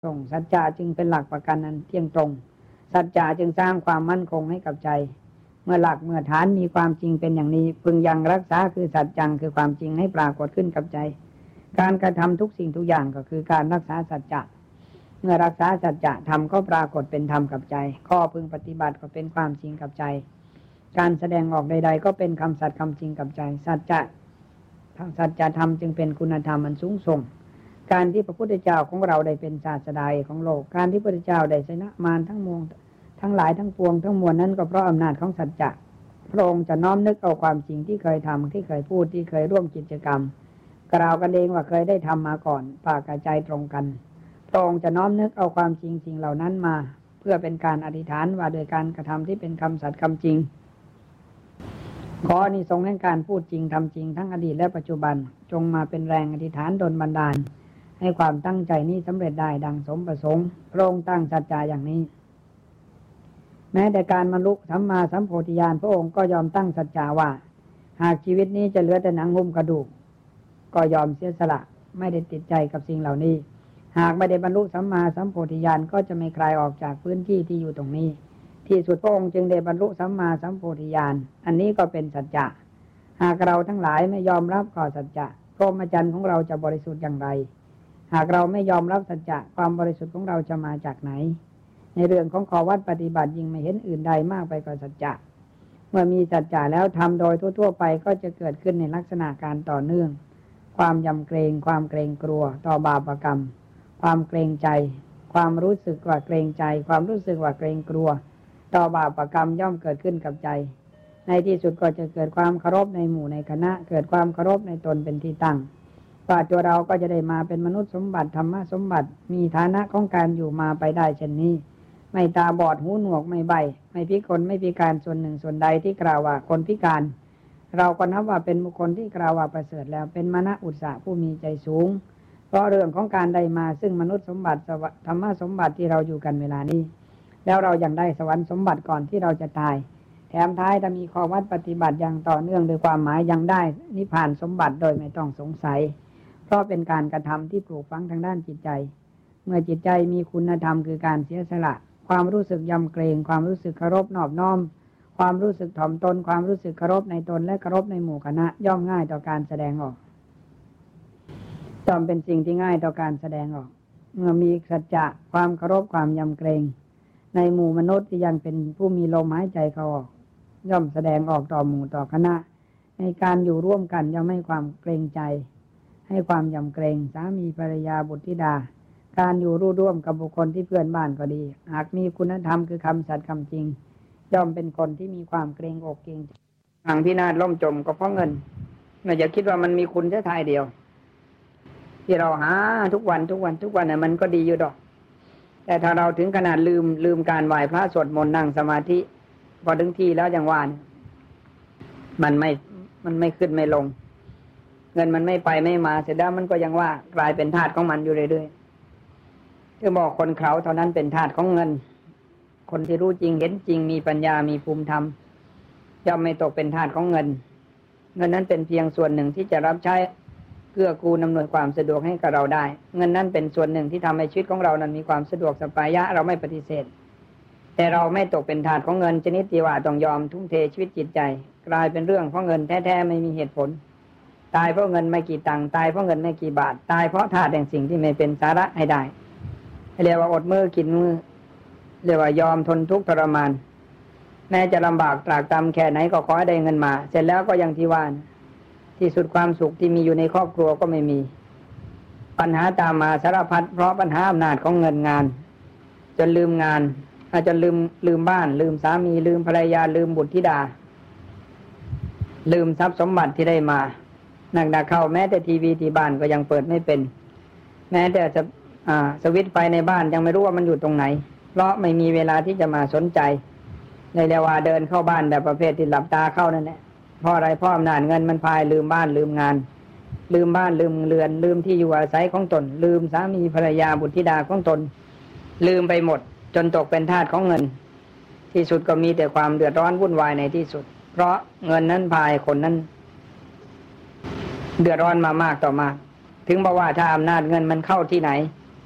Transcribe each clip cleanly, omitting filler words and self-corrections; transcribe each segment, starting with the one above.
ตรงสัจจะจึงเป็นหลักประกันอันเที่ยงตรงสัจจะจึงสร้างความมั่นคงให้กับใจเมื่อหลักเมื่อฐานมีความจริงเป็นอย่างนี้พึงยังรักษาคือสัจจังคือความจริงให้ปรากฏขึ้นกับใจการกระทำทุกสิ่งทุกอย่างก็คือการรักษาสัจจะเมื่อรักษาสัจจะธรรมก็ปรากฏเป็นธรรมกับใจข้อพึงปฏิบัติก็เป็นความจริงกับใจการแสดงออกใดๆก็เป็นคำสัตย์คำจริงกับใจสัจจะธรรมจึงเป็นคุณธรรมอันสูงส่งการที่พระพุทธเจ้าของเราได้เป็นศาสดาของโลกการที่พระพุทธเจ้าได้ชนะมารทั้งมวลทั้งหลายทั้งปวงทั้งมวลนั้นก็เพราะอำนาจของสัจจะพระองค์จะน้อมนึกเอาความจริงที่เคยทำที่เคยพูดที่เคยร่วมกิจกรรมกล่าวกันเองว่าเคยได้ทำมาก่อนปากกับใจตรงกันพระองค์จะน้อมนึกเอาความจริงสิ่งเหล่านั้นมาเพื่อเป็นการอธิษฐานว่าโดยการกระทำที่เป็นคำสัตย์คำจริงขออานิสงส์แห่งการพูดจริงทำจริงทั้งอดีตและปัจจุบันจงมาเป็นแรงอธิษฐานดลบันดาลให้ความตั้งใจนี้สำเร็จได้ดังสมประสงค์พระองค์ตั้งสัจจะอย่างนี้แม้แต่การบรรลุสัมมาสัมโพธิญาณพระองค์ก็ยอมตั้งสัจจะว่าหากชีวิตนี้จะเหลือแต่หนังหุ้มกระดูกก็ยอมเสียสละไม่ได้ติดใจกับสิ่งเหล่านี้หากไม่ได้บรรลุสัมมาสัมโพธิญาณก็จะไม่คลายออกจากพื้นที่ที่อยู่ตรงนี้ที่สุดพระองค์จึงได้บรรลุสัมมาสัมโพธิญาณอันนี้ก็เป็นสัจจะหากเราทั้งหลายไม่ยอมรับข้อสัจจะพรหมจรรย์ของเราจะบริสุทธิ์อย่างไรหากเราไม่ยอมรับสัจจะความบริสุทธิ์ของเราจะมาจากไหนในเรื่องของข้อวัดปฏิบัติยิ่งไม่เห็นอื่นใดมากไปกว่าสัจจะเมื่อมีสัจจะแล้วทำโดยทั่วๆไปก็จะเกิดขึ้นในลักษณะการต่อเนื่องความยำเกรงความเกรงกลัวต่อบาปกรรมความเกรงใจความรู้สึกว่าเกรงใจความรู้สึกว่าเกรงกลัวต่อบาปกรรมย่อมเกิดขึ้นกับใจในที่สุดก็จะเกิดความเคารพในหมู่ในคณะเกิดความเคารพในตนเป็นที่ตั้งว่าตัวเราก็จะได้มาเป็นมนุษย์สมบัติธรรมสมบัติมีฐานะของการอยู่มาไปได้เช่นนี้ไม่ตาบอดหูหนวกไม่ใบไม่พิกลไม่พิการส่วนหนึ่งส่วนใดที่กล่าวว่าคนพิการเราก็นับว่าเป็นบุคคลที่กล่าวว่าประเสริฐแล้วเป็นมณอุตสาผู้มีใจสูงเพราะเรื่องของการได้มาซึ่งมนุษย์สมบัติธรรมสมบัติที่เราอยู่กันเวลานี้แล้วเรายังได้สวรรค์สมบัติก่อนที่เราจะตายแถมท้ายถ้ามีข้อวัดปฏิบัติอย่างต่อเนื่องโดยความหมายยังได้นิพพานสมบัติโดยไม่ต้องสงสัยเพราะเป็นการกระทำที่ปลูกฝังทางด้านจิตใจเมื่อจิตใจมีคุณธรรมคือการเสียสละความรู้สึกยำเกรงความรู้สึกเคารพนอบน้อมความรู้สึกถ่อมตนความรู้สึกเคารพในตนและเคารพในหมู่คณะย่อมง่ายต่อการแสดงออกจอมเป็นสิ่งที่ง่ายต่อการแสดงออกเมื่อมีสัจจะความเคารพความยำเกรงในหมู่มนุษย์ที่ยังเป็นผู้มีลมหายใจเข้าออกย่อมแสดงออกต่อหมู่ต่อคณะในการอยู่ร่วมกันย่อมให้ความเกรงใจให้ความยำเกรงสามีภรรยาบุตรธิดาการอยู่ร่วมกับบุคคลที่เพื่อนบ้านก็ดีหากมีคุณธรรมคือคำสัตย์คำจริงย่อมเป็นคนที่มีความเกรงอกเกรงใจพังพินาศล่มจมก็เพราะเงินไม่อย่าคิดว่ามันมีคุณแค่ทายเดียวที่เราหาทุกวันน่ะมันก็ดีอยู่ดอกแต่ถ้าเราถึงขนาดลืมการไหว้พระสวดมนต์นั่งสมาธิพอถึงที่แล้วอย่างว่ามันไม่ขึ้นไม่ลงเงินมันไม่ไปไม่มาเสร็จแล้วมันก็ยังว่ากลายเป็นทาสของมันอยู่เรื่อยๆคือบอกคนเขาเท่านั้นเป็นทาสของเงินคนที่รู้จริงเห็นจริงมีปัญญามีภูมิธรรมย่อมไม่ตกเป็นทาสของเงินนั้นเป็นเพียงส่วนหนึ่งที่จะรับใช้เกื้อกูลอำนวยความสะดวกให้กับเราได้เงินนั้นเป็นส่วนหนึ่งที่ทำให้ชีวิตของเรานั้นมีความสะดวกสบายเราไม่ปฏิเสธแต่เราไม่ตกเป็นทาสของเงินชนิดที่ว่าต้องยอมทุ่มเทชีวิตจิตใจกลายเป็นเรื่องเพราะเงินแท้ๆไม่มีเหตุผลตายเพราะเงินไม่กี่ตังค์ตายเพราะเงินไม่กี่บาทตายเพราะทาสแห่งสิ่งที่ไม่เป็นสาระให้ได้เรียกว่าอดมือกินมือเรียกว่ายอมทนทุกข์ทรมานแม้จะลำบากตรากตรำแค่ไหนก็ขอให้ได้เงินมาเสร็จแล้วก็ยังที่ว่าที่สุดความสุขที่มีอยู่ในครอบครัวก็ไม่มีปัญหาตามมาสารพัดเพราะปัญหาอำนาจของเงินงานจนลืมงานจนลืมบ้านลืมสามีลืมภรรยาลืมบุตรธิดาลืมทรัพย์สมบัติที่ได้มาหนักๆเข้าแม้แต่ทีวีที่บ้านก็ยังเปิดไม่เป็นแม้แต่สวิตช์ไฟในบ้านยังไม่รู้ว่ามันอยู่ตรงไหนเพราะไม่มีเวลาที่จะมาสนใจในเรียกว่าเดินเข้าบ้านแบบประเภทที่หลับตาเข้านั่นแหละเพราะอะไรเพราะอำนาจเงินมันพายลืมบ้านลืมงานลืมบ้านลืมเรือนลืมที่อยู่อาศัยของตนลืมสามีภรรยาบุตรธิดาของตนลืมไปหมดจนตกเป็นทาสของเงินที่สุดก็มีแต่ความเดือดร้อนวุ่นวายในที่สุดเพราะเงินนั้นพายคนนั้นเดือดร้อนมามากต่อมาถึงบอกว่าถ้าอำนาจเงินมันเข้าที่ไหน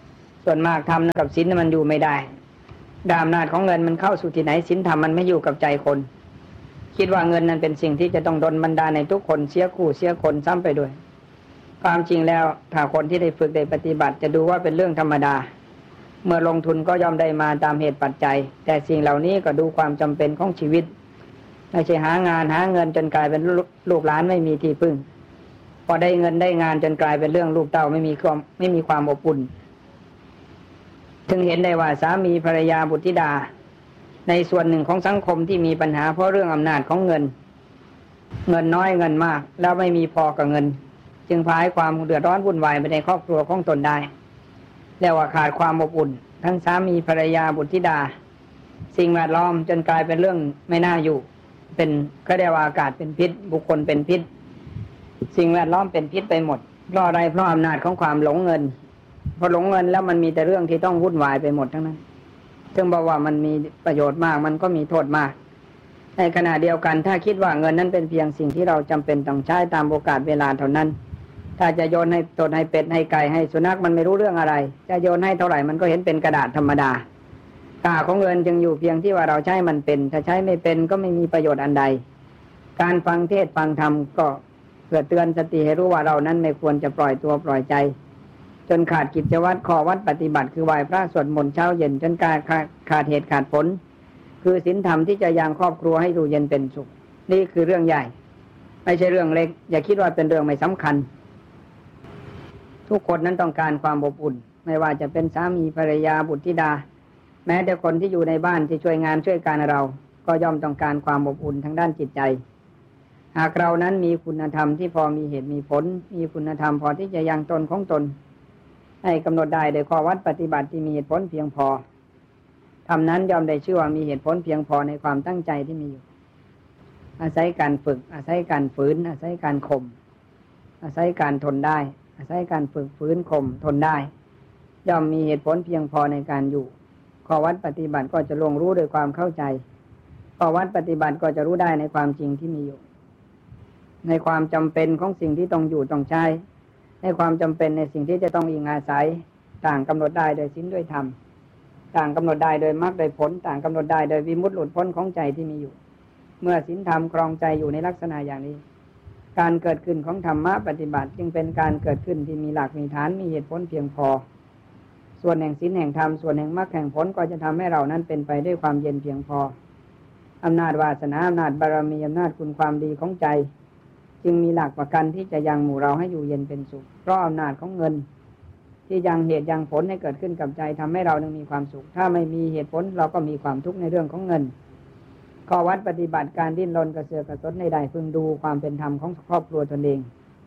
ส่วนมากธรรมกับศีลมันอยู่ไม่ได้อำนาจของเงินมันเข้าสู่ที่ไหนศีลธรรมมันไม่อยู่กับใจคนคิดว่าเงินนั้นเป็นสิ่งที่จะต้องดลบันดาลในทุกคนเสียคู่เสียคนซ้ำไปด้วยความจริงแล้วถ้าคนที่ได้ฝึกได้ปฏิบัติจะดูว่าเป็นเรื่องธรรมดาเมื่อลงทุนก็ย่อมได้มาตามเหตุปัจจัยแต่สิ่งเหล่านี้ก็ดูความจำเป็นของชีวิตไม่ใช่หางานหาเงินจนกลายเป็นลูกหลานไม่มีที่พึ่งพอได้เงินได้งานจนกลายเป็นเรื่องลูกเต้าไม่มีความอบอุ่นถึงเห็นได้ว่าสามีภรรยาบุตรธิดาในส่วนหนึ่งของสังคมที่มีปัญหาเพราะเรื่องอำนาจของเงินน้อยเงินมากแล้วไม่มีพอกับเงินจึงพาให้ความเดือดร้อนวุ่นวายไปในครอบครัวของตนได้แล้วว่าขาดความอบอุ่นทั้งสามีภรรยาบุตรธิดาสิ่งแวดล้อมจนกลายเป็นเรื่องไม่น่าอยู่เป็นก็เรียกว่าอากาศเป็นพิษบุคคลเป็นพิษสิ่งแวดล้อมเป็นพิษไปหมดเพราะอะไรเพราะอำนาจของความหลงเงินพอหลงเงินแล้วมันมีแต่เรื่องที่ต้องวุ่นวายไปหมดทั้งนั้นซึ่งบอกว่ามันมีประโยชน์มากมันก็มีโทษมากในขณะเดียวกันถ้าคิดว่าเงินนั้นเป็นเพียงสิ่งที่เราจำเป็นต้องใช้ตามโอกาสเวลาเท่านั้นถ้าจะโยนให้ตนให้เป็ดให้ไก่ให้สุนัขมันไม่รู้เรื่องอะไรจะโยนให้เท่าไหร่มันก็เห็นเป็นกระดาษธรรมดาค่าของเงินจึงอยู่เพียงที่ว่าเราใช้มันเป็นถ้าใช้ไม่เป็นก็ไม่มีประโยชน์อันใดการฟังเทศน์ฟังธรรมก็เพื่อเตือนสติให้รู้ว่าเรานั้นไม่ควรจะปล่อยตัวปล่อยใจจนขาดกิจวัตรข้อวัดปฏิบัติคือไหว้พระสวดมนต์เช้าเย็นจนขาดเหตุขาดผลคือศีลธรรมที่จะยังครอบครัวให้อยู่เย็นเป็นสุขนี่คือเรื่องใหญ่ไม่ใช่เรื่องเล็กอย่าคิดว่าเป็นเรื่องไม่สำคัญทุกคนนั้นต้องการความอบอุ่นไม่ว่าจะเป็นสามีภรรยาบุตรธิดาแม้แต่คนที่อยู่ในบ้านที่ช่วยงานช่วยการเราก็ย่อมต้องการความอบอุ่นทางด้านจิตใจหากเรานั้นมีคุณธรรมที่พอมีเหตุมีผลมีคุณธรรมพอที่จะยังตนของตนให้กำหนดได้โดยข้อวัดปฏิบัติที่มีเหตุผลเพียงพอทำนั้นย่อมได้ชื่อว่ามีเหตุผลเพียงพอในความตั้งใจที่มีอยู่อาศัยการฝึกอาศัยการฝืนอาศัยการข่มอาศัยการทนได้อาศัยการฝึกฝืนข่มทนได้ย่อมมีเหตุผลเพียงพอในการอยู่ข้อวัดปฏิบัติก็จะลงรู้โดยความเข้าใจข้อวัดปฏิบัติก็จะรู้ได้ในความจริงที่มีอยู่ในความจำเป็นของสิ่งที่ต้องอยู่ต้องใช้ในความจำเป็นในสิ่งที่จะต้องอิงอาศัยต่างกำหนดได้โดยศีลด้วยธรรมต่างกำหนดได้โดยมรรคโดยผลต่างกำหนดได้โดยวิมุตติหลุดพ้นของใจที่มีอยู่เมื่อศีลธรรมครองใจอยู่ในลักษณะอย่างนี้การเกิดขึ้นของธรรมะปฏิบัติจึงเป็นการเกิดขึ้นที่มีหลักมีฐานมีเหตุผลเพียงพอส่วนแห่งศีลแห่งธรรมส่วนแห่งมรรคแห่งผลก็จะทำให้เรานั้นเป็นไปด้วยความเย็นเพียงพออำนาจวาสนาอำนาจบารมีอำนาจคุณความดีของใจจึงมีหลักประกันที่จะยังหมู่เราให้อยู่เย็นเป็นสุขเพราะอำนาจของเงินที่ยังเหตุยังผลให้เกิดขึ้นกับใจทำให้เรานั้นมีความสุขถ้าไม่มีเหตุผลเราก็มีความทุกข์ในเรื่องของเงินข้อวัดปฏิบัติการดิ้นรนกระเสือกกระสนในใดพึงดูความเป็นธรรมของครอบครัวตนเอง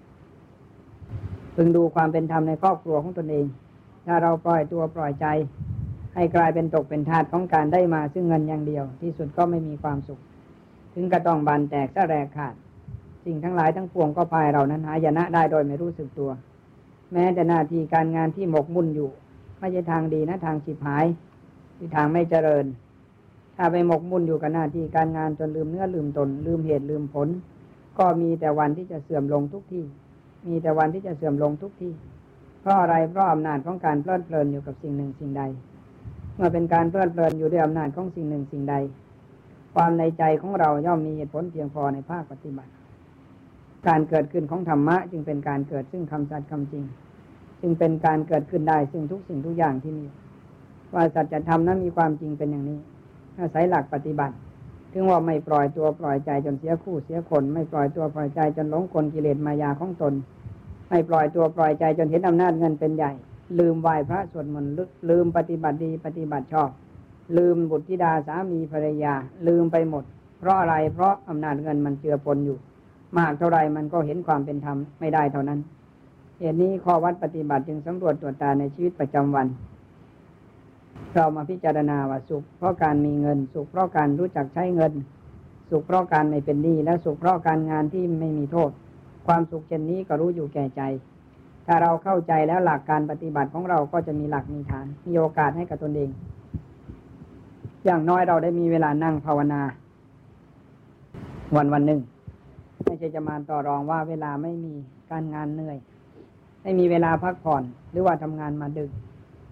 พึงดูความเป็นธรรมในครอบครัวของตนเองถ้าเราปล่อยตัวปล่อยใจให้กลายเป็นตกเป็นทาสของการได้มาซึ่งเงินอย่างเดียวที่สุดก็ไม่มีความสุขถึงกระต้องบานแตกซะแรกขาดสิ่งทั้งหลายทั้งปวงก็พายเรานั้นหายนะได้โดยไม่รู้สึกตัวแม้แต่หน้าที่การงานที่หมกมุ่นอยู่ไม่ใช่ทางดีนะทางฉิบหายที่ทางไม่เจริญถ้าไปหมกมุ่นอยู่กับหน้าที่การงานจนลืมเนื้อลืมตนลืมเหตุลืมผลก็มีแต่วันที่จะเสื่อมลงทุกที่มีแต่วันที่จะเสื่อมลงทุกที่เพราะอะไรเพราะอำนาจของการเพลิดเพลินอยู่กับสิ่งหนึ่งสิ่งใดเมื่อเป็นการเพลิดเพลินอยู่ด้วยอำนาจของสิ่งหนึ่งสิ่งใดความในใจของเราย่อมมีเหตุผลเพียงพอในภาคปฏิบัติการเกิดขึ้นของธรรมะจึงเป็นการเกิดซึ่งคำสัตย์คำจริงจึงเป็นการเกิดขึ้นได้ซึ่งทุกสิ่งทุกอย่างที่มีว่าสัจธรรมนั้นมีความจริงเป็นอย่างนี้อาศัยหลักปฏิบัติถึงว่าไม่ปล่อยตัวปล่อยใจจนเสียคู่เสียคนไม่ปล่อยตัวปล่อยใจจนหลงกลกิเลสมายาของตนไม่ปล่อยตัวปล่อยใจจนเห็นอำนาจเงินเป็นใหญ่ลืมไหว้พระสวดมนต์ลืมปฏิบัติดีปฏิบัติชอบลืมบุตรธิดาสามีภรรยาลืมไปหมดเพราะอะไรเพราะอำนาจเงินมันเจือปนอยู่มากเท่าไรมันก็เห็นความเป็นธรรมไม่ได้เท่านั้นเหตุนี้ข้อวัดปฏิบัติจึงสำรวจตรวจตาในชีวิตประจำวันเรามาพิจารณาว่าสุขเพราะการมีเงินสุขเพราะการรู้จักใช้เงินสุขเพราะการไม่เป็นหนี้และสุขเพราะการงานที่ไม่มีโทษความสุขเช่นนี้ก็รู้อยู่แก่ใจถ้าเราเข้าใจแล้วหลักการปฏิบัติของเราก็จะมีหลักมีฐานมีโอกาสให้กับตนเองอย่างน้อยเราได้มีเวลานั่งภาวนาวันหนึ่งไม่ใช่จะมาต่อรองว่าเวลาไม่มีการงานเหนื่อยไม่มีเวลาพักผ่อนหรือว่าทำงานมาดึก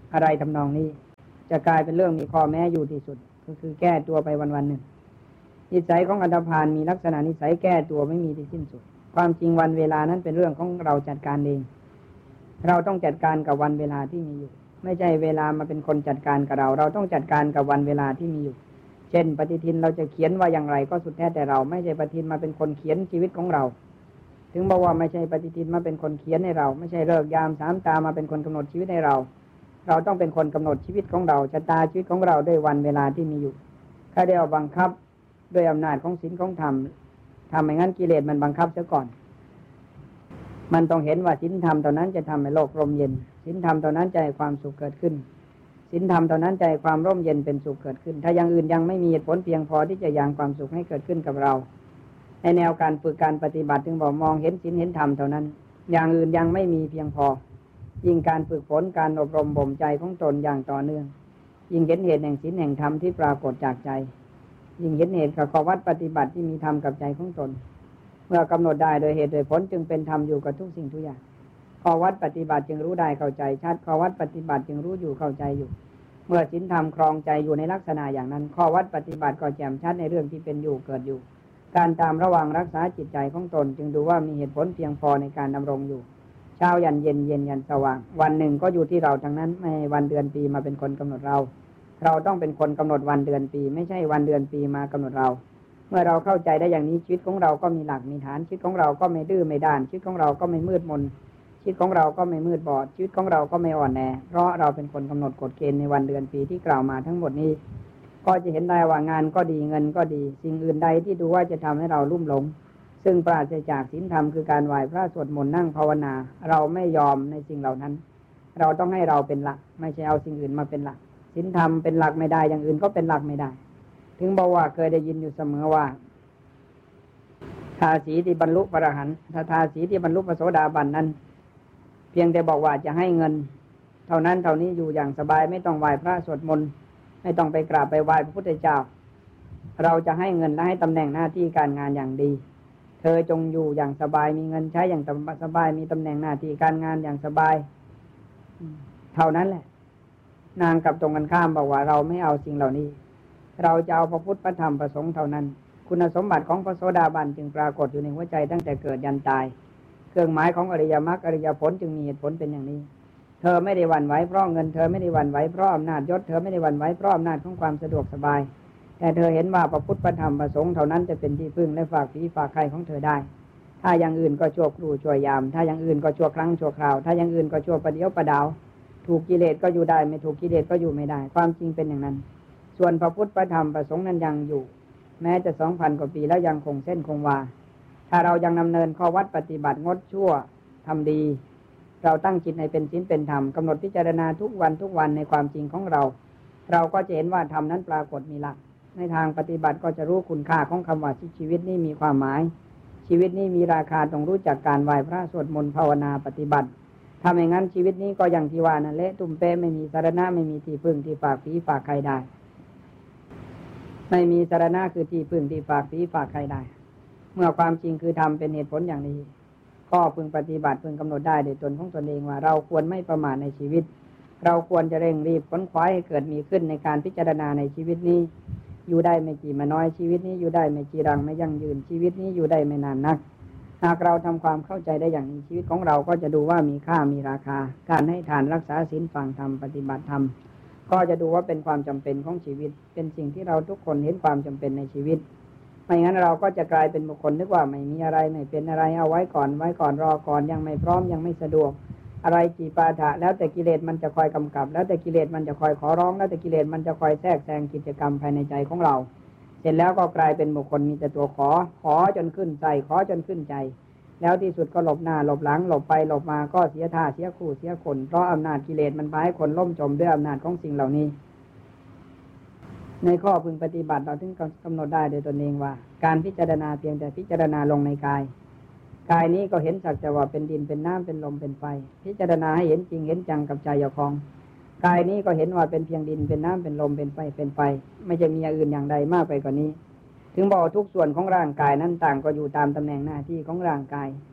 อะไรทำนองนี้จะกลายเป็นเรื่องมีข้อแม้อยู่ที่สุดก็คือแก้ตัวไปวันๆหนึ่งนิสัยของอันธพาลมีลักษณะนิสัยแก้ตัวไม่มีที่สิ้นสุดความจริงวันเวลานั้นเป็นเรื่องของเราจัดการเองเราต้องจัดการกับวันเวลาที่มีอยู่ไม่ใช่เวลามาเป็นคนจัดการกับเราต้องจัดการกับวันเวลาที่มีอยู่เช่นปฏิทินเราจะเขียนว่าอย่างไรก็สุดแท้แต่เราไม่ใช่ปฏิทินมาเป็นคนเขียนชีวิตของเราถึงบอกว่าไม่ใช่ปฏิทินมาเป็นคนเขียนให้เราไม่ใช่ฤกษ์ยามสามตามาเป็นคนกำหนดชีวิตให้เราต้องเป็นคนกำหนดชีวิตของเราชะตาชีวิตของเราด้วยวันเวลาที่มีอยู่ถ้าได้เอาบังคับด้วยอำนาจของศีลของธรรมทำอย่างนั้นกิเลสมันบังคับเสียก่อนมันต้องเห็นว่าศีลธรรมตอนนั้นจะทำให้โลกร่มเย็นศีลธรรมตอนนั้นจะให้ความสุขเกิดขึ้นศีลธรรมตอนนั้นจะให้ความร่มเย็นเป็นสุขเกิดขึ้นถ้าอย่างอื่นยังไม่มีเหตุผลเพียงพอที่จะยังความสุขให้เกิดขึ้นกับเราในแนวการฝึกการปฏิบัติจึงบอกมองเห็นศีลเห็นธรรมเท่านั้นอย่างอื่นยังไม่มีเพียงพอยิ่งการฝึกฝนการอบรมบ่มใจของตนอย่างต่อเนื่องยิ่งเห็นเหตุแห่งศีลแห่งธรรมที่ปรากฏจากใจยิ่งเห็นเหตุกับข้อวัดปฏิบัติที่มีธรรมกับใจของตนเมื่อกำหนดได้โดยเหตุโดยผลจึงเป็นธรรมอยู่กับทุกสิ่งทุกอย่างข้อวัดปฏิบัติจึงรู้ได้เข้าใจชัดข้อวัดปฏิบัติจึงรู้อยู่เข้าใจอยู่เมื่อศีลธรรมครองใจอยู่ในลักษณะอย่างนั้นข้อวัดปฏิบัติก็แจ่มชัดในเรื่องที่เป็นอยู่เกิดอยู่การตามระวังรักษาจิตใจของตนจึงดูว่ามีเหตุผลเพียงพอในการดำรงอยู่เช้ายันเย็นเย็นยันสว่างวันหนึ่งก็อยู่ที่เราทั้งนั้นไม่วันเดือนปีมาเป็นคนกำหนดเราต้องเป็นคนกำหนดวันเดือนปีไม่ใช่วันเดือนปีมากำหนดเราเมื่อเราเข้าใจได้อย่างนี้ชีวิตของเราก็มีหลักมีฐานชีวิตของเราก็ไม่ดื้อไม่ด้านชีวิตของเราก็ไม่มืดมนชีวิตของเราก็ไม่มืดบอดชีวิตของเราก็ไม่อ่อนแอเพราะเราเป็นคนกำหนดกฎเกณฑ์ในวันเดือนปีที่กล่าวมาทั้งหมดนี้ก็จะเห็นได้ว่างานก็ดีเงินก็ดีสิ่งอื่นใดที่ดูว่าจะทำให้เราลุ่มหลงซึ่งปราศจากศีลธรรมคือการไหว้พระสวดมนต์นั่งภาวนาเราไม่ยอมในสิ่งเหล่านั้นเราต้องให้เราเป็นหลักไม่ใช่เอาสิ่งอื่นมาเป็นหลักศีลธรรมเป็นหลักไม่ได้อย่างอื่นก็เป็นหลักไม่ได้ถึงบอกว่าเคยได้ยินอยู่เสมอว่าทาสีที่บรรลุพระอรหันต์ถ้าทาสีที่บรรลุพระโสดาบันนั้นเพียงแต่บอกว่าจะให้เงินเท่านั้นเท่านี้อยู่อย่างสบายไม่ต้องไหว้พระสวดมนต์ไม่ต้องไปกราบไปไหว้พระพุทธเจ้าเราจะให้เงินและให้ตำแหน่งหน้าที่การงานอย่างดีเธอจงอยู่อย่างสบายมีเงินใช้อย่างสบายมีตำแหน่งหน้าที่การงานอย่างสบายเท่านั้นแหละนางกับตรงกันข้ามบอกว่าเราไม่เอาสิ่งเหล่านี้เราจะเอาพระพุทธพระธรรมพระสงฆ์เท่านั้นคุณสมบัติของพระโสดาบันจึงปรากฏอยู่ในหัวใจตั้งแต่เกิดยันตายเครื่องหมายของอริยมรรคอริยผลจึงมีเหตุผลเป็นอย่างนี้เธอไม่ได้หวั่นไหวเพราะเงินเธอไม่ได้หวั่นไหวเพราะอำนาจยศเธอไม่ได้หวั่นไหวเพราะอำนาจของความสะดวกสบายแต่เธอเห็นว่าพระพุทธพระธรรมพระสงฆ์เท่านั้นจะเป็นที่พึ่งและฝากผีฝากใครของเธอได้ถ้าอย่างอื่นก็ชั่วครู่ชั่วยามถ้าอย่างอื่นก็ชั่วครั้งชั่วคราวถ้าอย่างอื่นก็ชั่วประเดี๋ยวประดาวถูกกิเลสก็อยู่ได้ไม่ถูกกิเลสก็อยู่ไม่ได้ความจริงเป็นอย่างนั้นส่วนพระพุทธพระธรรมพระสงฆ์นั้นยังอยู่แม้จะ 2,000 กว่าปีแล้วยังคงเส้นคงวาถ้าเรายังดำเนินข้อวัดปฏิบัติงดชั่วทำดีเราตั้งจิตให้เป็นศีลเป็นธรรมกำหนดพิจารณาทุกวันในความจริงของเราก็จะเห็นว่าธรรมนั้นปรากฏมีหลักในทางปฏิบัติก็จะรู้คุณค่าของคำว่าชีวิตนี้มีความหมายชีวิตนี้มีราคาต้องรู้จักการไหว้พระสวดมนต์ภาวนาปฏิบัติทำอย่างนั้นชีวิตนี้ก็อย่างที่ว่านั่นแหละตุ้มเป้ไม่มีสารณะไม่มีที่พึ่งที่ฝากผีฝากใครได้ไม่มีสารณะคือที่พึ่งที่ฝากผีฝากใครได้เมื่อความจริงคือธรรมเป็นเหตุผลอย่างนี้ก็พึงปฏิบัติพึงกำหนดได้โดยตนของตนเองว่าเราควรไม่ประมาทในชีวิตเราควรจะเร่งรีบค้นคว้าให้เกิดมีขึ้นในการพิจารณาในชีวิตนี้อยู่ได้ไม่กี่มาน้อยชีวิตนี้อยู่ได้ไม่กี่รังไม่ยั่งยืนชีวิตนี้อยู่ได้ไม่นานนักหากเราทำความเข้าใจได้อย่างนี้ชีวิตของเราก็จะดูว่ามีค่ามีราคาการให้ทานรักษาศีลฟังธรรมปฏิบัติธรรมก็จะดูว่าเป็นความจำเป็นของชีวิตเป็นสิ่งที่เราทุกคนเห็นความจำเป็นในชีวิตไม่งั้นเราก็จะกลายเป็นบุคคลนึกว่าไม่มีอะไรไม่เป็นอะไรเอาไว้ก่อนรอก่อนยังไม่พร้อมยังไม่สะดวกอะไรจีปาถะแล้วแต่กิเลสมันจะคอยกำกับแล้วแต่กิเลสมันจะคอยขอร้องแล้วแต่กิเลสมันจะคอยแทรกแซงกิจกรรมภายในใจของเราเสร็จแล้วก็กลายเป็นบุคคลมีแต่ตัวขอจนขึ้นใจขอจนขึ้นใจแล้วที่สุดก็หลบหน้าหลบหลังหลบไปหลบมาก็เสียท่าเสียคู่เสียคนเพราะอำนาจกิเลสมันพาให้คนล่มจมด้วยอำนาจของสิ่งเหล่านี้ในข้อพึงปฏิบัติเราถึงกำหนดได้โดยตนเองว่าการพิจารณาเพียงแต่พิจารณาลงในกายนี้ก็เห็นสักแต่ว่าเป็นดินเป็นน้ำเป็นลมเป็นไฟพิจารณาให้เห็นจริงเห็นจังกับใจเจ้าของกายนี้ก็เห็นว่าเป็นเพียงดินเป็นน้ำเป็นลมเป็นไฟไม่จะมีอย่างอื่นอย่างใดมากไปกว่านี้ถึงบอกทุกส่วนของร่างกายนั้นต่างก็อยู่ตามตำแหน่งหน้าที่ของร่างกาย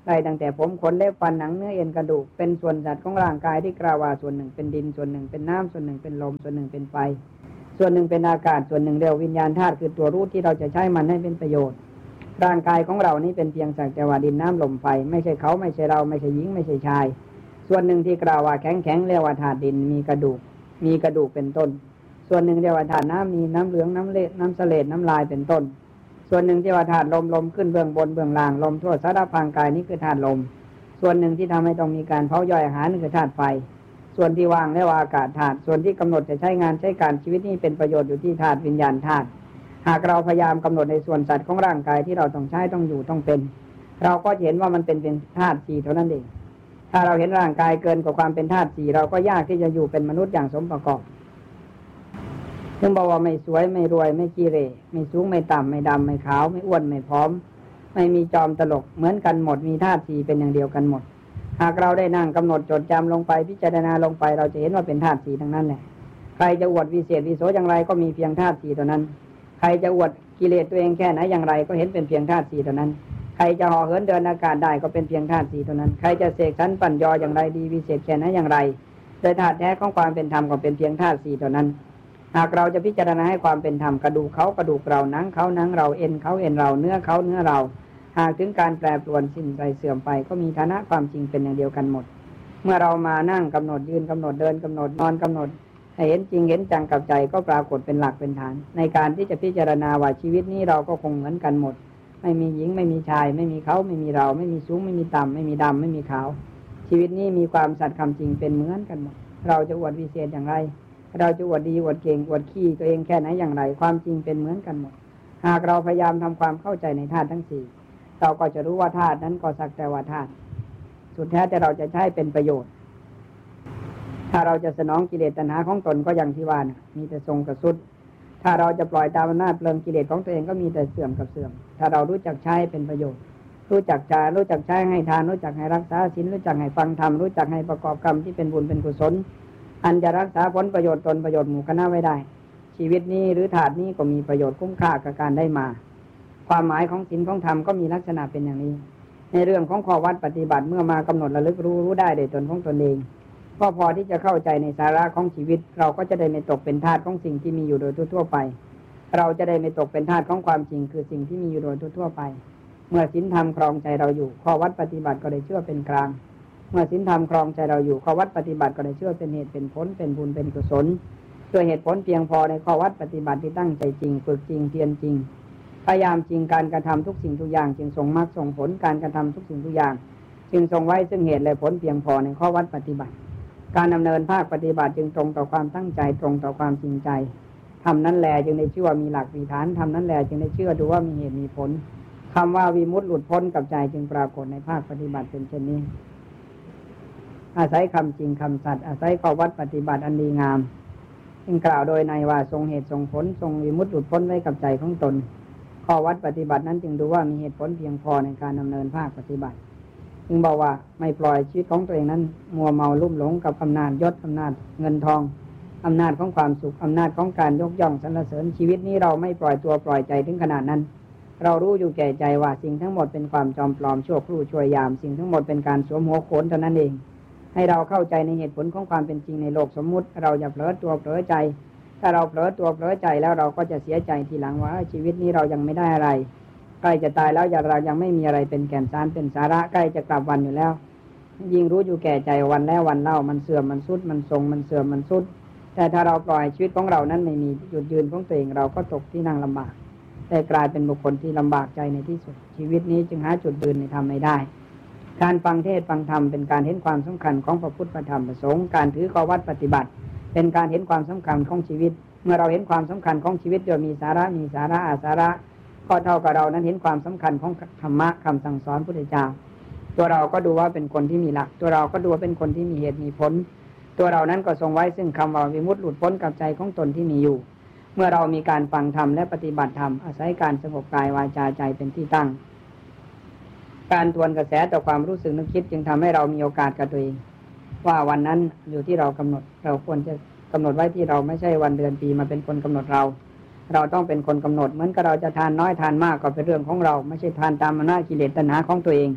ได้ตั้งแต่ผมขนเล็บฟันหนังเนื้อเอ็นกระดูกเป็นส่วนสัตว์ของร่างกายที่กล่าวว่าส่วนหนึ่งเป็นดินส่วนหนึ่งเป็นน้ำส่วนหนึ่งเป็นลมส่วนหนึ่งเป็นไฟส่วนหนึ่งเป็นอากาศส่วนหนึ่งเรียกวิญญาณธาตุคือตัวรู้ที่เราจะใช้มันให้เป็นประโยชน์ร่างกายของเรานี้เป็นเพียงสักแต่ว่าดินน้ำลมไฟไม่ใช่เขาไม่ใช่เราไม่ใช่หญิงไม่ใช่ชายส่วนหนึ่งที่กล่าวว่าแข็งเรียกว่าธาตุดินมีกระดูกเป็นต้นส่วนหนึ่งเรียกว่าธาตุน้ำมีน้ำเหลืองน้ำเละน้ำเสลดน้ำลายเป็นต้นส่วนหนึ่งที่ว่าธาตุลมขึ้นเบื้องบนเบื้องล่างลมทั่วสารพางกายนี้คือธาตุลมส่วนหนึ่งที่ทำให้ต้องมีการเผาย่อยอาหารนี่คือธาตุไฟส่วนที่ว่างเรียกว่าอากาศธาตุส่วนที่กำหนดจะใช้งานใช้การชีวิตนี้เป็นประโยชน์อยู่ที่ธาตุวิญญาณธาตุหากเราพยายามกำหนดในส่วนสัตว์ของร่างกายที่เราต้องใช้ต้องอยู่ต้องเป็นเราก็เห็นว่ามันเป็นธาตุสี่เท่านั้นเองถ้าเราเห็นร่างกายเกินกว่าความเป็นธาตุสี่เราก็ยากที่จะอยู่เป็นมนุษย์อย่างสมประกอบซึ่งบอกว่าไม่สวยไม่รวยไม่ขี้เหร่ไม่สูงไม่ต่ำไม่ดำไม่ขาวไม่อ้วนไม่ผอมไม่มีจอมตลกเหมือนกันหมดมีธาตุสี่เป็นอย่างเดียวกันหมดหากเราได้นั่งกำหนดจดจำลงไปพิจารณาลงไปเราจะเห็นว่าเป็นธาตุสี่ทั้งนั้นแหละใครจะอวดวิเศษวิโสอย่างไรก็มีเพียงธาตุสี่เท่านั้นใครจะอวดกิเลสตัวเองแค่ไหนอย่างไรก็เห็นเป็นเพียงธาตุสี่เท่านั้นใครจะห่อเหินเดินอากาศได้ก็เป็นเพียงธาตุสี่เท่านั้นใครจะเสกสรรปั่นยออย่างไรดีวิเศษแค่ไหนอย่างไรโดยธาตุแท้ของความเป็นธรรมก็เป็นเพียงธาตุสี่เท่านั้นหากเราจะพิจารณาให้ความเป็นธรรมกระดูกเขากระดูกเราหนังเขาหนังเราเอ็นเขาเอ็นเราเนื้อเขาเนื้อเราหากถึงการแปรปรวนสิ้นไปเสื่อมไปก็มีฐานะความจริงเป็นอย่างเดียวกันหมดเมื่อเรามานั่งกำหนดยืนกำหนดเดินกำหนดนอนกำหนดให้เห็นจริงเห็นจังกับใจก็ปรากฏเป็นหลักเป็นฐานในการที่จะพิจารณาว่าชีวิตนี้เราก็คงเหมือนกันหมดไม่มีหญิงไม่มีชายไม่มีเขาไม่มีเราไม่มีสูงไม่มีต่ำไม่มีดำไม่มีขาวชีวิตนี้มีความสัตย์คำจริงเป็นเหมือนกันหมดเราจะอวดวิเศษอย่างไรเราจะอวดดีอวดเก่งอวดขี้ตัวเองแค่ไหนอย่างไรความจริงเป็นเหมือนกันหมดหากเราพยายามทำความเข้าใจในธาตุทั้งสี่เราก็จะรู้ว่าธาตุนั้นก็สักแต่ว่าธาตุสุดแท้แต่เราจะใช้เป็นประโยชน์ถ้าเราจะสนองกิเลสตัณหาของตนก็อย่างที่ว่านะมีแต่ทรงกับสุดถ้าเราจะปล่อยตามอำนาจเพลิงกิเลสของตัวเองก็มีแต่เสื่อมกับเสื่อมถ้าเรารู้จักใช้เป็นประโยชน์รู้จักใช้ให้ทานรู้จักให้รักษาศีลรู้จักให้ฟังธรรมรู้จักให้ประกอบกรรมที่เป็นบุญเป็นกุศลอันจะรักษาผลประโยชน์ตนประโยชน์หมู่คณะไว้ได้ชีวิตนี้หรือธาตุนี้ก็มีประโยชน์คุ้มค่ากับการได้มาความหมายของศีลของธรรมก็มีลักษณะเป็นอย่างนี้ในเรื่องของข้อวัดปฏิบัติเมื่อมากำหนดระลึกรู้ได้โดยตนของตนเองก็พอที่จะเข้าใจในสาระของชีวิตเราก็จะได้ไม่ตกเป็นทาสของสิ่งที่มีอยู่โดยทั่วไปเราจะได้ไม่ตกเป็นทาสของความจริงคือสิ่งที่มีอยู่โดยทั่วไปเมื่อศีลธรรมครองใจเราอยู่ข้อวัดปฏิบัติก็ได้เชื่อเป็นกลางเมื่อศีลธรรมครองใจเราอยู่ข้อวัดปฏิบัติก็ได้เชื่อเป็นเหตุเป็นผลเป็นบุญเป็นกุศลด้วยเหตุผลเพียงพอในข้อวัดปฏิบัติที่ตั้งใจจริงฝึกจริงเพียรจริงพยายามจริงการกระทำทุกสิ่งทุกอย่างจึงส่งมรรคส่งผลการกระทำทุกสิ่งทุกอย่างจึงทรงไว้ซึ่งเหตุและผลเพียงพอในข้อวัดปฏิบัติการดำเนินภาคปฏิบัติจึงตรงต่อความตั้งใจตรงต่อความจริงใจทำนั้นแลจึงได้ชื่อว่ามีหลักมีฐานทำนั้นแลจึงได้เชื่อดูว่ามีเหตุมีผลคำว่าวิมุตติหลุดพ้นกับใจจึงปรากฏในภาคปฏิบัติเป็นเช่นนี้อาศัยคำจริงคำสัตย์อาศัยข้อวัดปฏิบัติอันดีงามจึงกล่าวโดยในว่าทรงเหตุทรงผลทรงวิมุตติหลุดพ้นไว้กับใจของตนข้อวัดปฏิบัตินั้นจึงดูว่ามีเหตุผลเพียงพอในการดำเนินภาคปฏิบัติจึงบอกว่าไม่ปล่อยชีวิตของตัวเองนั้นมัวเมาลุ่มหลงกับอำนาจยศอำนาจเงินทองอำนาจของความสุขอำนาจของการยกย่องสรรเสริญชีวิตนี้เราไม่ปล่อยตัวปล่อยใจถึงขนาดนั้นเรารู้อยู่แก่ใจว่าสิ่งทั้งหมดเป็นความจอมปลอมชั่วครู่ชั่วยามสิ่งทั้งหมดเป็นการสวมหัวโขนเท่านั้นเองให้เราเข้าใจในเหตุผลของความเป็นจริงในโลกสมมุติเราอย่าเผลอตัวเผลอใจถ้าเราเผลอตัวเผลอใจแล้วเราก็จะเสียใจทีหลังว่าชีวิตนี้เรายังไม่ได้อะไรใกล้จะตายแล้วเรายังไม่มีอะไรเป็นแก่นสารเป็นสาระใกล้จะกลับวันอยู่แล้วยิ่งรู้อยู่แก่ใจวันแล้ววันเล่ามันเสื่อมมันสุดมันทรงมันเสื่อมมันสุดแต่ถ้าเราปล่อยชีวิตของเรานั้นไม่มีจุดยืนของตัวเองเราก็ตกที่นั่งลำบากแต่กลายเป็นบุคคลที่ลำบากใจในที่สุดชีวิตนี้จึงหาจุดยืนในธรรมไม่ได้การฟังเทศน์ฟังธรรมเป็นการเห็นความสำคัญของพระพุทธธรรมประสงค์การถือข้อวัดปฏิบัติเป็นการเห็นความสำคัญของชีวิตเมื่อเราเห็นความสำคัญของชีวิตโดยมีสาระอาสาระก็เท่ากับเรานั้นเห็นความสำคัญของธรรมะคำสั่งสอนพุทธเจ้าตัวเราก็ดูว่าเป็นคนที่มีหลักตัวเราก็ดูว่าเป็นคนที่มีเหตุมีผลตัวเรานั้นก็ทรงไว้ซึ่งคำว่าวิมุตติหลุดพ้นกับใจของตนที่มีอยู่เมื่อเรามีการฟังธรรมและปฏิบัติธรรมอาศัยการสงบกายวาจาใจเป็นที่ตั้งการทวนกระแสต่อความรู้สึกนึกคิดจึงทำให้เรามีโอกาสกับตัวเองว่าวันนั้นอยู่ที่เรากำหนดเราควรจะกำหนดไว้ที่เราไม่ใช่วันเดือนปีมาเป็นคนกำหนดเราต้องเป็นคนกำหนดเหมือนกับเราจะทานน้อยทานมากก็เป็นเรื่องของเราไม่ใช่ทานตามอำนาจกิเลสตัณหาของตัวเอง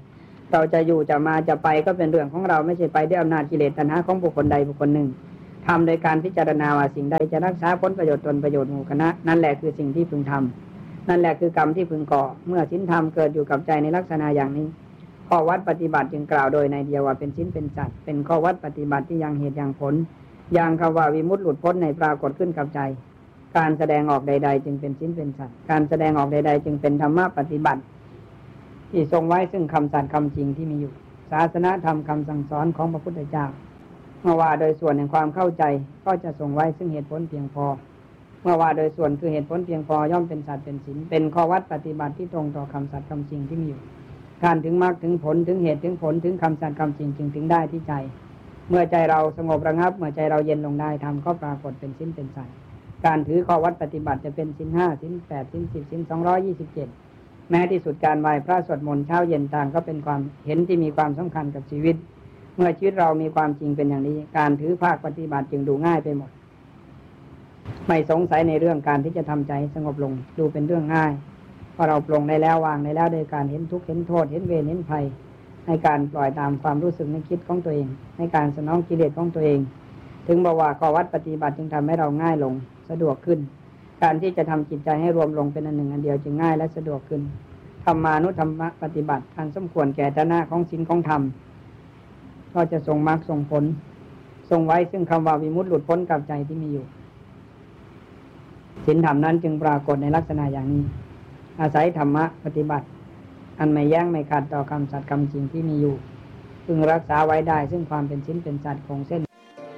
เราจะอยู่จะมาจะไปก็เป็นเรื่องของเราไม่ใช่ไปด้วยอำนาจกิเลสตัณหาของบุคคลใดบุคคลหนึ่งทำโดยการพิจารณาว่าสิ่งใดจะรักษาผลประโยชน์ตนประโยชน์หมู่คณะนั่นแหละคือสิ่งที่พึงทำนั่นแหละคือกรรมที่พึงก่อเมื่อศีลธรรมเกิดอยู่กับใจในลักษณะอย่างนี้ข้อวัดปฏิบัติจึงกล่าวโดยในเดียวว่าเป็นศีลเป็นสัตว์เป็นข้อวัดปฏิบัติที่ยังเหตุยังผลยังคำว่าวิมุตติหลุดพ้นในปรากฏขึ้นกับใจการแสดงออกใดๆจึงเป็นศีลเป็นสัตว์การแสดงออกใดๆจึงเป็นธรรมะปฏิบัติที่ทรงไว้ซึ่งคำสัตย์คำจริงที่มีอยู่ศาสนาธรรมคำสั่งสอนของพระพุทธเจ้าเมื่อว่าโดยส่วนแห่งความเข้าใจก็จะทรงไว้ซึ่งเหตุผลเพียงพอเมื่อว่าโดยส่วนคือเหตุผลเพียงพอย่อมเป็นสัตว์เป็นศีลเป็นข้อวัดปฏิบัติที่ตรงต่อคำสัตย์คำจริงที่มีอยู่การถึงมรรคถึงผลถึงเหตุถึงผลถึงคำสัตย์คำจริงจึงถึงได้ที่ใจเมื่อใจเราสงบระงับเมื่อใจเราเย็นลงได้ธรรมก็ปรากฏเป็นศีลเป็นสัตว์การถือข้อวัดปฏิบัติจะเป็นศีล 5 ศีล 8 ศีล 10 ศีล 227แม้ที่สุดการไหว้พระสวดมนต์เช้าเย็นต่างก็เป็นความเห็นที่มีความสำคัญกับชีวิตเมื่อชีวิตเรามีความจริงเป็นอย่างนี้การถือภาคปฏิบัติจึงดูง่ายไปหมดไม่สงสัยในเรื่องการที่จะทำใจสงบลงดูเป็นเรื่องง่ายเพราะเราปลงได้แล้ววางได้แล้วโดยการเห็นทุกข์เห็นโทษเห็นเวรเห็นภัยในการปล่อยตามความรู้สึกในคิดของตัวเองในการสนองกิเลสของตัวเองถึงบอกว่าข้อวัดปฏิบัติจึงทำให้เราง่ายลงสะดวกขึ้นการที่จะทำจิตใจให้รวมลงเป็นอันหนึ่งอันเดียวจึงง่ายและสะดวกขึ้นธรรมานุธรรมปฏิบัติอันสมควรแก่ฐานะของศีลของธรรมก็จะทรงมรรคทรงผลทรงไว้ซึ่งคำว่าวิมุตติหลุดพ้นกับใจที่มีอยู่ศีลธรรมนั้นจึงปรากฏในลักษณะอย่างนี้อาศัยธรรมะปฏิบัติอันไม่แย้งไม่ขัดต่อคำสัตย์คำจริงที่มีอยู่พึงรักษาไว้ได้ซึ่งความเป็นศีลเป็นสัตย์คงเส้น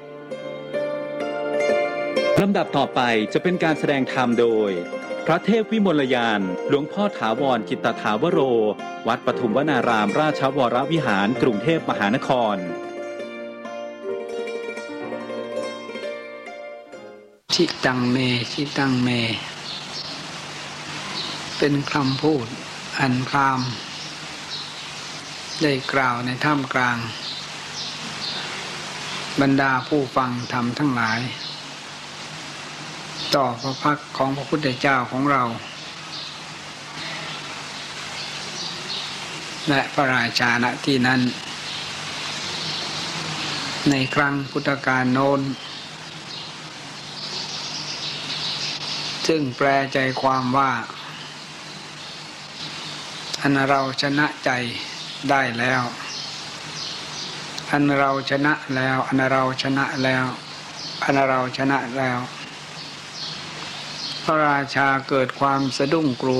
ลำดับต่อไปจะเป็นการแสดงธรรมโดยพระเทพวิมลยานหลวงพ่อถาวรจิตตถาวโรวัดปทุมวนารามราชวรวิหารกรุงเทพมหานครชิตังเมชิตังเมเป็นคำพูดอันพราหมณ์ได้กล่าวในท่ามกลางบรรดาผู้ฟังธรรมทั้งหลายต่อพระพักของพระพุทธเจ้าของเราและพระราชาณที่นั้นในครั้งพุทธกาลโน้นซึ่งแปลใจความว่าอันเราชนะใจได้แล้วอันเราชนะแล้วอันเราชนะแล้วอันเราชนะแล้วพระราชาเกิดความสะดุ้งกลัว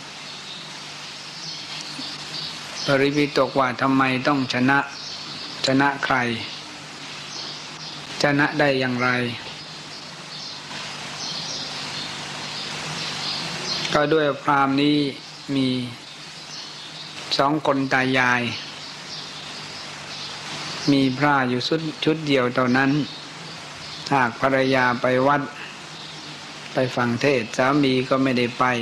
ปริวิตกว่าทำไมต้องชนะใครชนะได้อย่างไรก็ด้วยพราหมณ์นี้มี2 คนตายายมีพระอยู่ชุดเดียวเท่านั้นหากภรรยาไปวัดไปฟังเทศน์สามีก็ไม่ได้ไป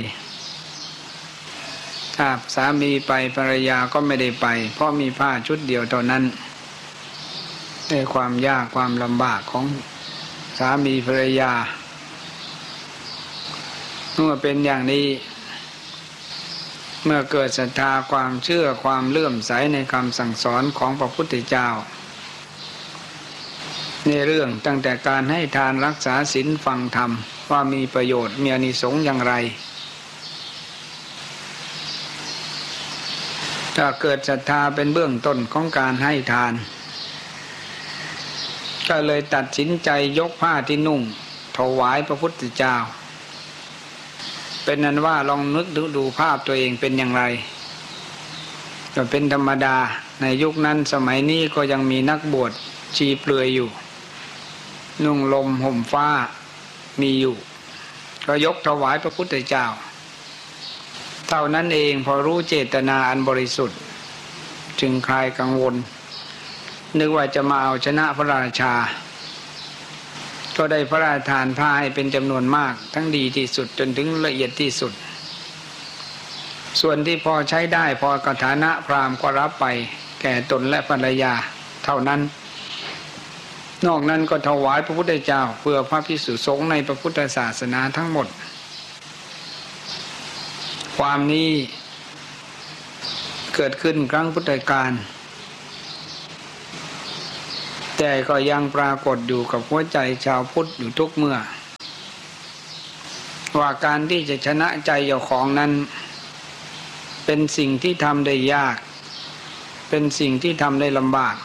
ถ้าสามีไปภรรยาก็ไม่ได้ไปเพราะมีผ้าชุดเดียวเท่านั้นในความยากความลำบากของสามีภรรยาเมื่อเป็นอย่างนี้เมื่อเกิดศรัทธาความเชื่อความเลื่อมใสในคำสั่งสอนของพระพุทธเจ้าในเรื่องตั้งแต่การให้ทานรักษาศีลฟังธรรมว่ามีประโยชน์มีอานิสงส์อย่างไรถ้าเกิดศรัทธาเป็นเบื้องต้นของการให้ทานก็เลยตัดสินใจยกผ้าที่นุ่งถวายพระพุทธเจ้าเป็นนั้นว่าลองนึกดูภาพตัวเองเป็นอย่างไรก็เป็นธรรมดาในยุคนั้นสมัยนี้ก็ยังมีนักบวชชีเปลือยอยู่นุ่งลมห่มฟ้ามีอยู่ก็ยกถวายพระพุทธเจ้าเท่านั้นเองพอรู้เจตนาอันบริสุทธิ์จึงคลายกังวลนึกว่าจะมาเอาชนะพระราชาก็ได้พระราชทานผ้าให้เป็นจำนวนมากทั้งดีที่สุดจนถึงละเอียดที่สุดส่วนที่พอใช้ได้พอกฐานะพราหมณ์ก็รับไปแก่ตนและภรรยาเท่านั้นนอกนั้นก็ถวายพระพุทธเจ้าเพื่อพระภิกษุสงฆ์ในพระพุทธศาสนาทั้งหมดความนี้เกิดขึ้นครั้งพุทธกาลแต่ก็ยังปรากฏอยู่กับหัวใจชาวพุทธอยู่ทุกเมื่อว่าการที่จะชนะใจเจ้าของนั้นเป็นสิ่งที่ทำได้ยากเป็นสิ่งที่ทำได้ลำบาก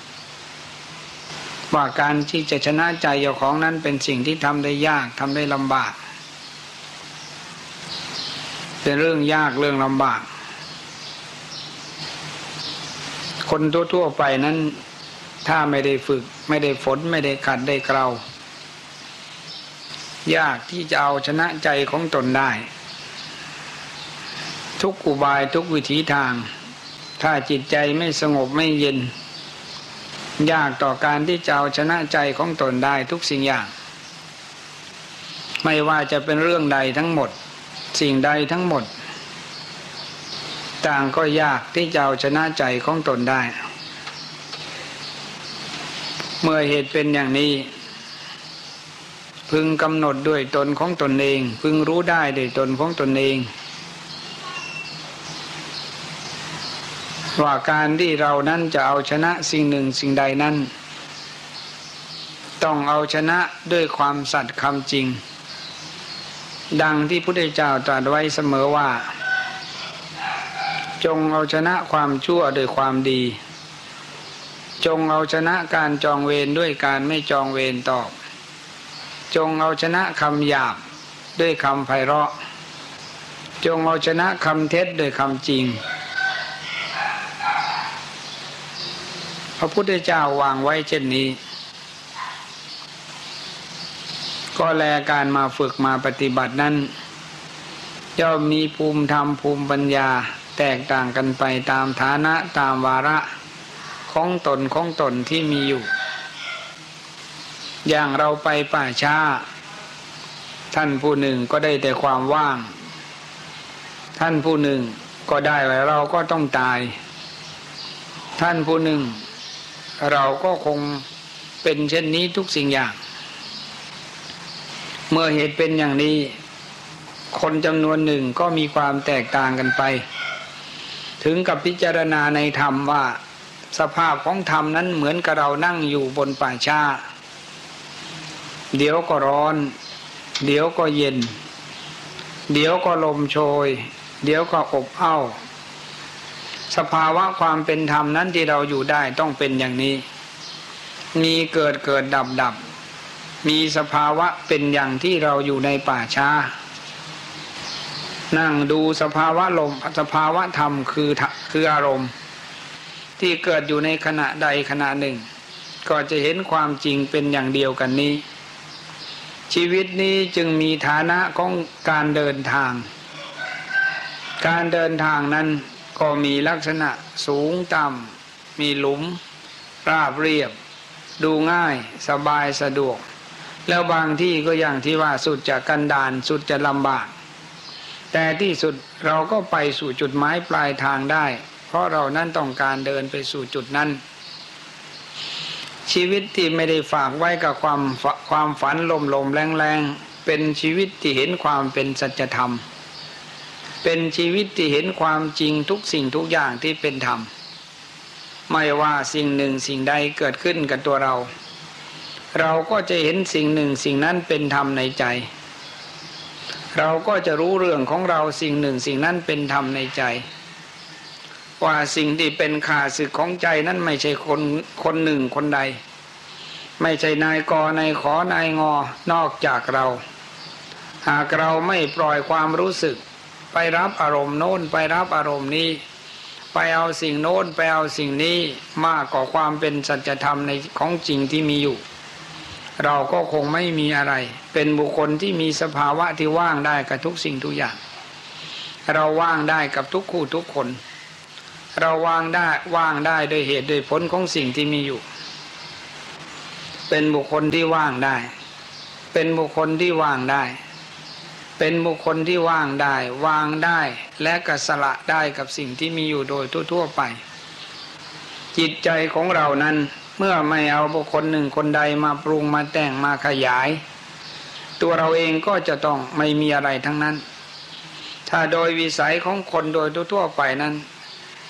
ว่าการที่จะชนะใจเจ้าของนั้นเป็นสิ่งที่ทำได้ยากทำได้ลำบากเป็นเรื่องยากเรื่องลำบากคนทั่วๆไปนั้นถ้าไม่ได้ฝึกไม่ได้ฝนไม่ได้ขัดได้เกลายากที่จะเอาชนะใจของตนได้ทุกอุบายทุกวิถีทางถ้าจิตใจไม่สงบไม่เย็นยากต่อการที่จะเอาชนะใจของตนได้ทุกสิ่งอย่างไม่ว่าจะเป็นเรื่องใดทั้งหมดสิ่งใดทั้งหมดต่างก็ยากที่จะเอาชนะใจของตนได้เมื่อเหตุเป็นอย่างนี้พึงกำหนดด้วยตนของตนเองพึงรู้ได้ด้วยตนของตนเองว่าการที่เรานั้นจะเอาชนะสิ่งหนึ่งสิ่งใดนั้นต้องเอาชนะด้วยความสัตย์คำจริงดังที่พระพุทธเจ้าตรัสไว้เสมอว่าจงเอาชนะความชั่วด้วยความดีจงเอาชนะการจองเวรด้วยการไม่จองเวรตอบจงเอาชนะคำหยาบด้วยคำไพเราะจงเอาชนะคำเท็จด้วยคำจริงพระพุทธเจ้าวางไว้เช่นนี้ก็แลการมาฝึกมาปฏิบัตินั้นย่อมมีภูมิธรรมภูมิปัญญาแตกต่างกันไปตามฐานะตามวาระของตนที่มีอยู่อย่างเราไปป่าช้าท่านผู้หนึ่งก็ได้แต่ความว่างท่านผู้หนึ่งก็ได้แล้วเราก็ต้องตายท่านผู้หนึ่งเราก็คงเป็นเช่นนี้ทุกสิ่งอย่างเมื่อเหตุเป็นอย่างนี้คนจำนวนหนึ่งก็มีความแตกต่างกันไปถึงกับพิจารณาในธรรมว่าสภาพของธรรมนั้นเหมือนกับเรานั่งอยู่บนป่าช้าเดี๋ยวก็ร้อนเดี๋ยวก็เย็นเดี๋ยวก็ลมโชยเดี๋ยวก็อบอ้าวสภาวะความเป็นธรรมนั้นที่เราอยู่ได้ต้องเป็นอย่างนี้มีเกิดดับมีสภาวะเป็นอย่างที่เราอยู่ในป่าช้านั่งดูสภาวะลมสภาวะธรรมคืออารมณ์ที่เกิดอยู่ในขณะใดขณะหนึ่งก็จะเห็นความจริงเป็นอย่างเดียวกันนี้ชีวิตนี้จึงมีฐานะของการเดินทางการเดินทางนั้นก็มีลักษณะสูงต่ำมีหลุมราบเรียบดูง่ายสบายสะดวกแล้วบางที่ก็อย่างที่ว่าสุดจะกันดารสุดจะลำบากแต่ที่สุดเราก็ไปสู่จุดหมายปลายทางได้เพราะเรานั้นต้องการเดินไปสู่จุดนั้นชีวิตที่ไม่ได้ฝากไว้กับความฝันลมแรงเป็นชีวิตที่เห็นความเป็นสัจธรรมเป็นชีวิตที่เห็นความจริงทุกสิ่งทุกอย่างที่เป็นธรรมไม่ว่าสิ่งหนึ่งสิ่งใดเกิดขึ้นกับตัวเราก็จะเห็นสิ่งหนึ่งสิ่งนั้นเป็นธรรมในใจเราก็จะรู้เรื่องของเราสิ่งหนึ่งสิ่งนั้นเป็นธรรมในใจว่าสิ่งที่เป็นข้าศึกของใจนั้นไม่ใช่คนหนึ่งคนใดไม่ใช่นายกนายขอนายงอนอกจากเราหากเราไม่ปล่อยความรู้สึกไปรับอารมณ์โน้นไปรับอารมณ์นี้ไปเอาสิ่งโน้นไปเอาสิ่งนี้มากกว่าความเป็นสัจธรรมในของจริงที่มีอยู่เราก็คงไม่มีอะไรเป็นบุคคลที่มีสภาวะที่ว่างได้กับทุกสิ่งทุกอย่างเราว่างได้กับทุกคู่ทุกคนเราว่างได้ด้วยเหตุด้วยผลของสิ่งที่มีอยู่เป็นบุคคลที่ว่างได้เป็นบุคคลที่ว่างได้เป็นบุคคลที่ว่างได้วางได้และก็สละได้กับสิ่งที่มีอยู่โดยทั่วไปจิตใจของเรานั้นเมื่อไม่เอาบุคคลหนึ่งคนใดมาปรุงมาแต่งมาขยายตัวเราเองก็จะต้องไม่มีอะไรทั้งนั้นถ้าโดยวิสัยของคนโดยทั่วไปนั้น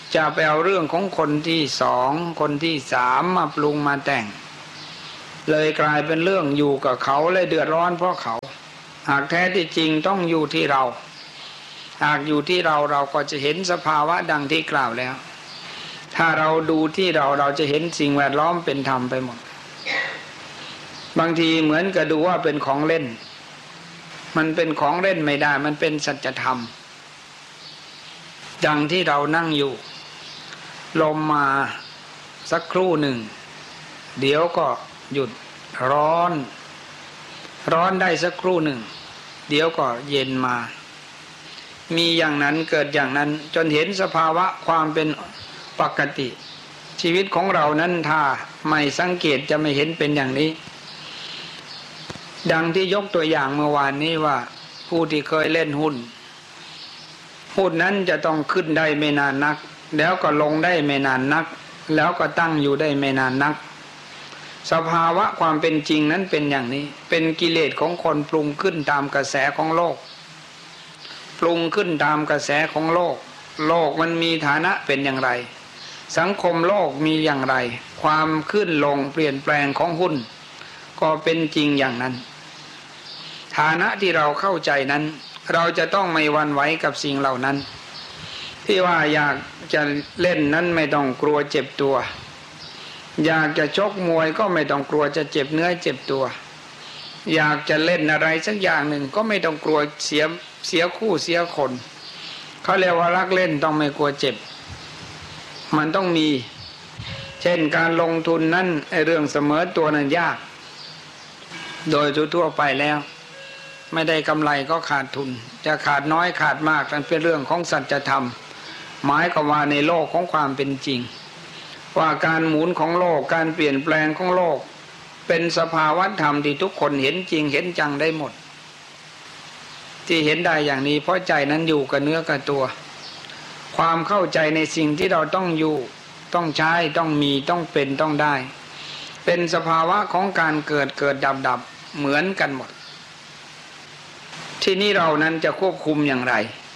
จะไปเอาเรื่องของคนที่สองคนที่สามมาปรุงมาแต่งเลยกลายเป็นเรื่องอยู่กับเขาเลยเดือดร้อนเพราะเขาหากแท้ที่จริงต้องอยู่ที่เราหากอยู่ที่เราเราก็จะเห็นสภาวะดังที่กล่าวแล้วถ้าเราดูที่เราจะเห็นสิ่งแวดล้อมเป็นธรรมไปหมดบางทีเหมือนกับดูว่าเป็นของเล่นมันเป็นของเล่นไม่ได้มันเป็นสัจธรรมดังที่เรานั่งอยู่ลมมาสักครู่หนึ่งเดี๋ยวก็หยุดร้อนได้สักครู่หนึ่งเดี๋ยวก็เย็นมามีอย่างนั้นเกิดอย่างนั้นจนเห็นสภาวะความเป็นปกติชีวิตของเรานั้นถ้าไม่สังเกตจะไม่เห็นเป็นอย่างนี้ดังที่ยกตัวอย่างเมื่อวานนี้ว่าผู้ที่เคยเล่นหุ้นนั้นจะต้องขึ้นได้ไม่นานนักแล้วก็ลงได้ไม่นานนักแล้วก็ตั้งอยู่ได้ไม่นานนักสภาวะความเป็นจริงนั้นเป็นอย่างนี้เป็นกิเลสของคนปรุงขึ้นตามกระแสของโลกปรุงขึ้นตามกระแสของโลกมันมีฐานะเป็นอย่างไรสังคมโลกมีอย่างไรความขึ้นลงเปลี่ยนแปลงของหุ้นก็เป็นจริงอย่างนั้นฐานะที่เราเข้าใจนั้นเราจะต้องไม่หวั่นไหวกับสิ่งเหล่านั้นที่ว่าอยากจะเล่นนั้นไม่ต้องกลัวเจ็บตัวอยากจะชกมวยก็ไม่ต้องกลัวจะเจ็บเนื้อเจ็บตัวอยากจะเล่นอะไรสักอย่างหนึ่งก็ไม่ต้องกลัวเสียคู่เสียคนเขาเรียกว่ารักเล่นต้องไม่กลัวเจ็บมันต้องมีเช่นการลงทุนนั้นเรื่องเสมอตัวนั้นยากโดยทั่วไปแล้วไม่ได้กำไรก็ขาดทุนจะขาดน้อยขาดมากนั่นเป็นเรื่องของสัจธรรมหมายความว่าในโลกของความเป็นจริงว่าการหมุนของโลกการเปลี่ยนแปลงของโลกเป็นสภาวะธรรมที่ทุกคนเห็นจริงเห็นจังได้หมดที่เห็นได้อย่างนี้เพราะใจนั้นอยู่กับเนื้อกับตัวความเข้าใจในสิ่งที่เราต้องอยู่ต้องใช้ต้องมีต้องเป็นต้องได้เป็นสภาวะของการเกิดดับเหมือนกันหมดที่นี่เรานั้นจะควบคุมอย่างไร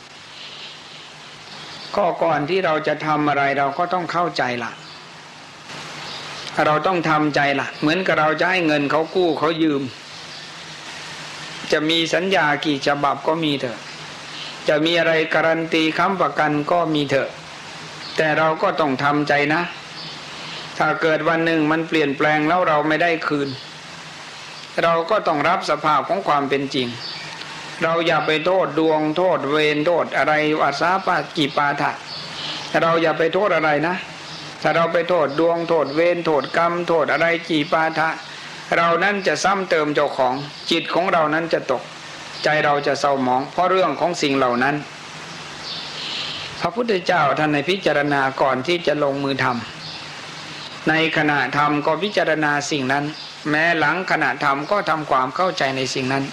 ก็ก่อนที่เราจะทำอะไรเราก็ต้องเข้าใจละเราต้องทำใจละเหมือนกับเราจะให้เงินเขากู้เขายืมจะมีสัญญากี่ฉบับก็มีเถอะจะมีอะไรการันตีค้ำประกันก็มีเถอะแต่เราก็ต้องทำใจนะถ้าเกิดวันหนึ่งมันเปลี่ยนแปลงแล้วเราไม่ได้คืนเราก็ต้องรับสภาพของความเป็นจริงเราอย่าไปโทษดวงโทษเวรโทษอะไรวาสาปากิปาทะเราอย่าไปโทษอะไรนะถ้าเราไปโทษดวงโทษเวรโทษกรรมโทษอะไรกิปาทะเรานั้นจะซ้ำเติมเจ้าของจิตของเรานั้นจะตกใจเราจะเศร้าหมองเพราะเรื่องของสิ่งเหล่านั้นพระพุทธเจ้าท่านในพิจารณาก่อนที่จะลงมือทำในขณะทำก็พิจารณาสิ่งนั้นแม้หลังขณะทำก็ทำความเข้าใจในสิ่งนั้น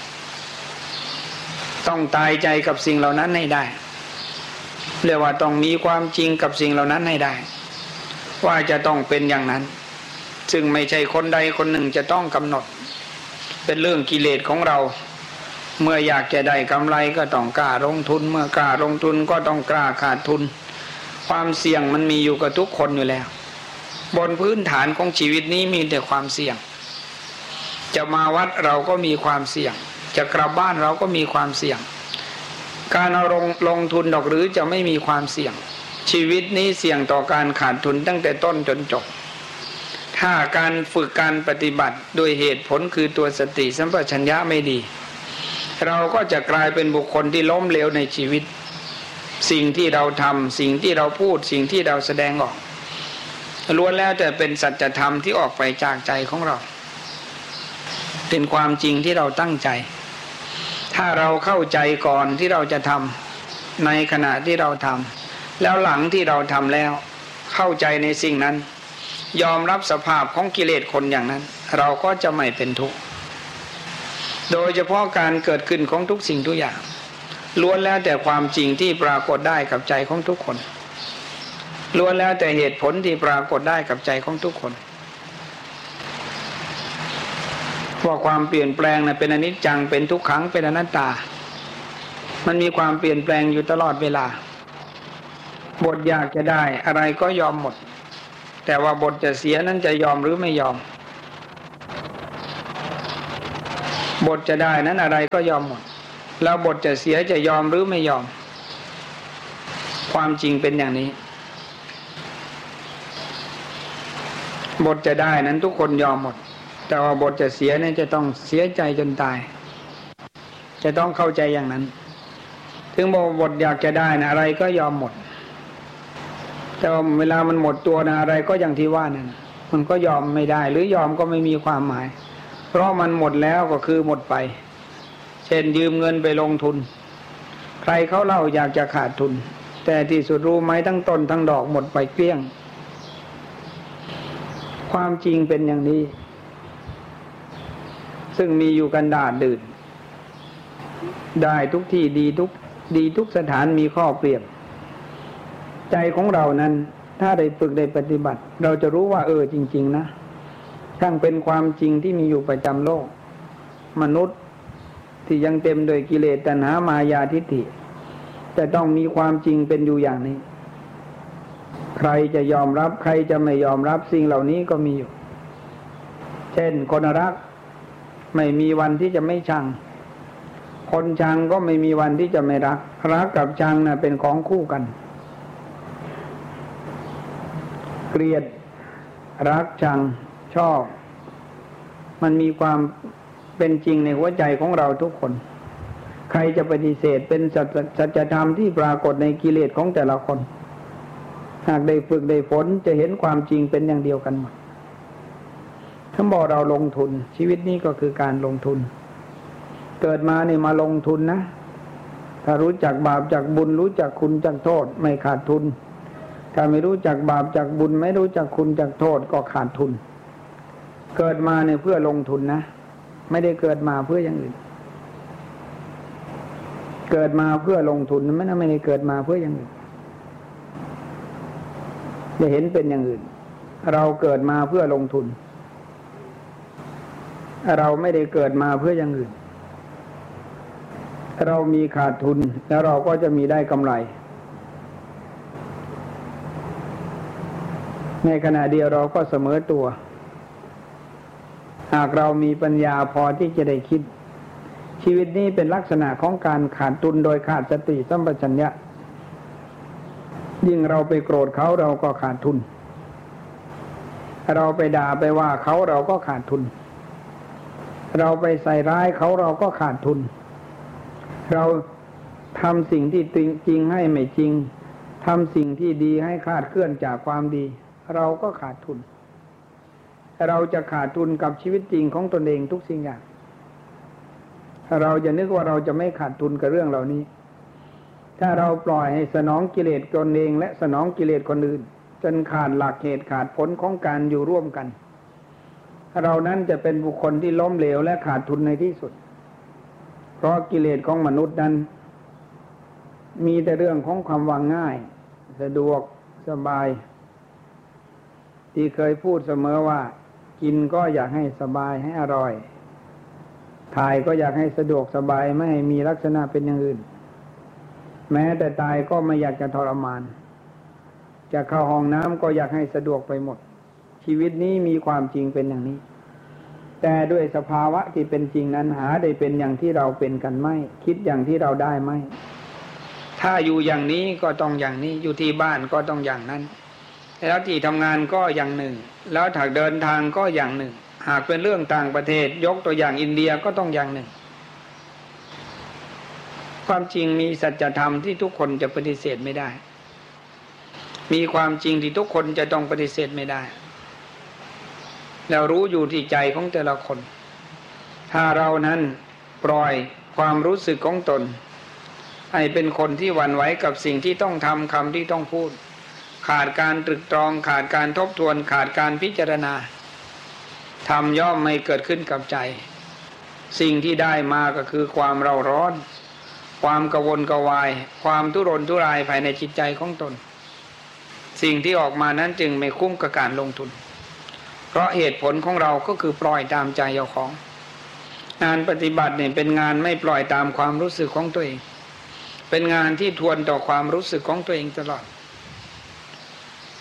ต้องตายใจกับสิ่งเหล่านั้นให้ได้เรียกว่าต้องมีความจริงกับสิ่งเหล่านั้นให้ได้ว่าจะต้องเป็นอย่างนั้นซึ่งไม่ใช่คนใดคนหนึ่งจะต้องกำหนดเป็นเรื่องกิเลสของเราเมื่ออยากจะได้กำไรก็ต้องกล้าลงทุนเมื่อกล้าลงทุนก็ต้องกล้าขาดทุนความเสี่ยงมันมีอยู่กับทุกคนอยู่แล้วบนพื้นฐานของชีวิตนี้มีแต่ความเสี่ยงจะมาวัดเราก็มีความเสี่ยงจะกลับบ้านเราก็มีความเสี่ยงการเอาลงทุนดอกหรือจะไม่มีความเสี่ยงชีวิตนี้เสี่ยงต่อการขาดทุนตั้งแต่ต้นจนจบถ้าการฝึกการปฏิบัติโดยเหตุผลคือตัวสติสัมปชัญญะไม่ดีเราก็จะกลายเป็นบุคคลที่ล้มเหลวในชีวิตสิ่งที่เราทำสิ่งที่เราพูดสิ่งที่เราแสดงออกล้วนแล้วแต่เป็นสัจธรรมที่ออกไปจากใจของเราเป็นความจริงที่เราตั้งใจถ้าเราเข้าใจก่อนที่เราจะทำในขณะที่เราทำแล้วหลังที่เราทำแล้วเข้าใจในสิ่งนั้นยอมรับสภาพของกิเลสคนอย่างนั้นเราก็จะไม่เป็นทุกข์โดยเฉพาะการเกิดขึ้นของทุกสิ่งทุกอย่างล้วนแล้วแต่ความจริงที่ปรากฏได้กับใจของทุกคนล้วนแล้วแต่เหตุผลที่ปรากฏได้กับใจของทุกคนว่าความเปลี่ยนแปลงน่ะเป็นอนิจจังเป็นทุกขังเป็นอนัตตามันมีความเปลี่ยนแปลงอยู่ตลอดเวลาบทอยากจะได้อะไรก็ยอมหมดแต่ว่าบทจะเสียนั้นจะยอมหรือไม่ยอมบทจะได้นั้นอะไรก็ยอมหมดแล้วบทจะเสียจะยอมหรือไม่ยอมความจริงเป็นอย่างนี้บทจะได้นั้นทุกคนยอมหมดแต่ว่าบทจะเสียเนี่ยจะต้องเสียใจจนตายจะต้องเข้าใจอย่างนั้นถึงบอกบทอยากจะได้นะอะไรก็ยอมหมดแต่เวลามันหมดตัวนะอะไรก็อย่างที่ว่านั่นมันก็ยอมไม่ได้หรือยอมก็ไม่มีความหมายเพราะมันหมดแล้วก็คือหมดไปเช่นยืมเงินไปลงทุนใครเขาเล่าอยากจะขาดทุนแต่ที่สุดรู้ไหมทั้งต้นทั้งดอกหมดไปเกลี้ยงความจริงเป็นอย่างนี้ซึ่งมีอยู่กันดาดดื่นได้ทุกที่ดีทุกสถานมีข้อเปรียบใจของเรานั้นถ้าได้ฝึกได้ปฏิบัติเราจะรู้ว่าจริงๆนะทั้งเป็นความจริงที่มีอยู่ประจำโลกมนุษย์ที่ยังเต็มโดยกิเลสตัณหามายาทิฏฐิจะต้องมีความจริงเป็นอยู่อย่างนี้ใครจะยอมรับใครจะไม่ยอมรับสิ่งเหล่านี้ก็มีอยู่เช่นคนรักไม่มีวันที่จะไม่ชังคนชังก็ไม่มีวันที่จะไม่รักรักกับชังน่ะเป็นของคู่กันเกลียดรักชังชอบมันมีความเป็นจริงในหัวใจของเราทุกคนใครจะปฏิเสธเป็นสัจธรรมที่ปรากฏในกิเลสของแต่ละคนหากได้ฝึกได้ฝนจะเห็นความจริงเป็นอย่างเดียวกันหมดถ้าบอกเราลงทุนชีวิตนี้ก็คือการลงทุนเกิดมาเนี่ยมาลงทุนนะถ้ารู้จักบาปจากบุญรู้จักคุณจากโทษไม่ขาดทุนถ้าไม่รู้จักบาปจากบุญไม่รู้จักคุณจากโทษก็ขาดทุนเกิดมาเนี่ยเพื่อลงทุนนะไม่ได้เกิดมาเพื่ออย่างอื่นเกิดมาเพื่อลงทุนไม่ได้เกิดมาเพื่ออย่างอื่นจะเห็นเป็นอย่างอื่นเราเกิดมาเพื่อลงทุนเราไม่ได้เกิดมาเพื่ออย่างอื่นเรามีขาดทุนแล้วเราก็จะมีได้กำไรในขณะเดียวเราก็เสมอตัวหากเรามีปัญญาพอที่จะได้คิดชีวิตนี้เป็นลักษณะของการขาดทุนโดยขาดสติสัมปชัญญะยิ่งเราไปโกรธเขาเราก็ขาดทุนเราไปด่าไปว่าเขาเราก็ขาดทุนเราไปใส่ร้ายเขาเราก็ขาดทุนเราทำสิ่งที่จริงให้ไม่จริงทำสิ่งที่ดีให้คลาดเคลื่อนจากความดีเราก็ขาดทุนเราจะขาดทุนกับชีวิตจริงของตนเองทุกสิ่งอย่างเราจะนึกว่าเราจะไม่ขาดทุนกับเรื่องเหล่านี้ถ้าเราปล่อยให้สนองกิเลสตนเองและสนองกิเลสคนอื่นจนขาดหลักเหตุขาดผลของการอยู่ร่วมกันเรานั้นจะเป็นบุคคลที่ล้มเหลวและขาดทุนในที่สุดเพราะกิเลสของมนุษย์นั้นมีแต่เรื่องของความวางง่ายสะดวกสบายที่เคยพูดเสมอว่ากินก็อยากให้สบายให้อร่อยถ่ายก็อยากให้สะดวกสบายไม่ให้มีลักษณะเป็นอย่างอื่นแม้แต่ตายก็ไม่อยากจะทรมานจะเข้าห้องน้ำก็อยากให้สะดวกไปหมดชีวิตนี้มีความจริงเป็นอย่างนี้แต่ด้วยสภาวะที่เป็นจริงนั้นหาได้เป็นอย่างที่เราเป็นกันไม่คิดอย่างที่เราได้ไม่ถ้าอยู่อย่างนี้ก็ต้องอย่างนี้อยู่ที่บ้านก็ต้องอย่างนั้นแล้วที่ทำงานก็อย่างหนึ่งแล้วถ้าเดินทางก็อย่างหนึ่งหากเป็นเรื่องต่างประเทศยกตัวอย่างอินเดียก็ต้องอย่างหนึ่งความจริงมีสัจธรรมที่ทุกคนจะปฏิเสธไม่ได้มีความจริงที่ทุกคนจะต้องปฏิเสธไม่ได้แล้วรู้อยู่ที่ใจของแต่ละคนถ้าเรานั้นปล่อยความรู้สึกของตนให้เป็นคนที่หวั่นไหวกับสิ่งที่ต้องทำคำที่ต้องพูดขาดการตรึกตรองขาดการทบทวนขาดการพิจารณาทำย่อมไม่เกิดขึ้นกับใจสิ่งที่ได้มาก็คือความเร่าร้อนความกระวนกระวายความทุรนทุรายภายในจิตใจของตนสิ่งที่ออกมานั้นจึงไม่คุ้มกับการลงทุนเพราะเหตุผลของเราก็คือปล่อยตามใจเจ้าของงานปฏิบัติเนี่ยเป็นงานไม่ปล่อยตามความรู้สึกของตัวเองเป็นงานที่ทวนต่อความรู้สึกของตัวเองตลอด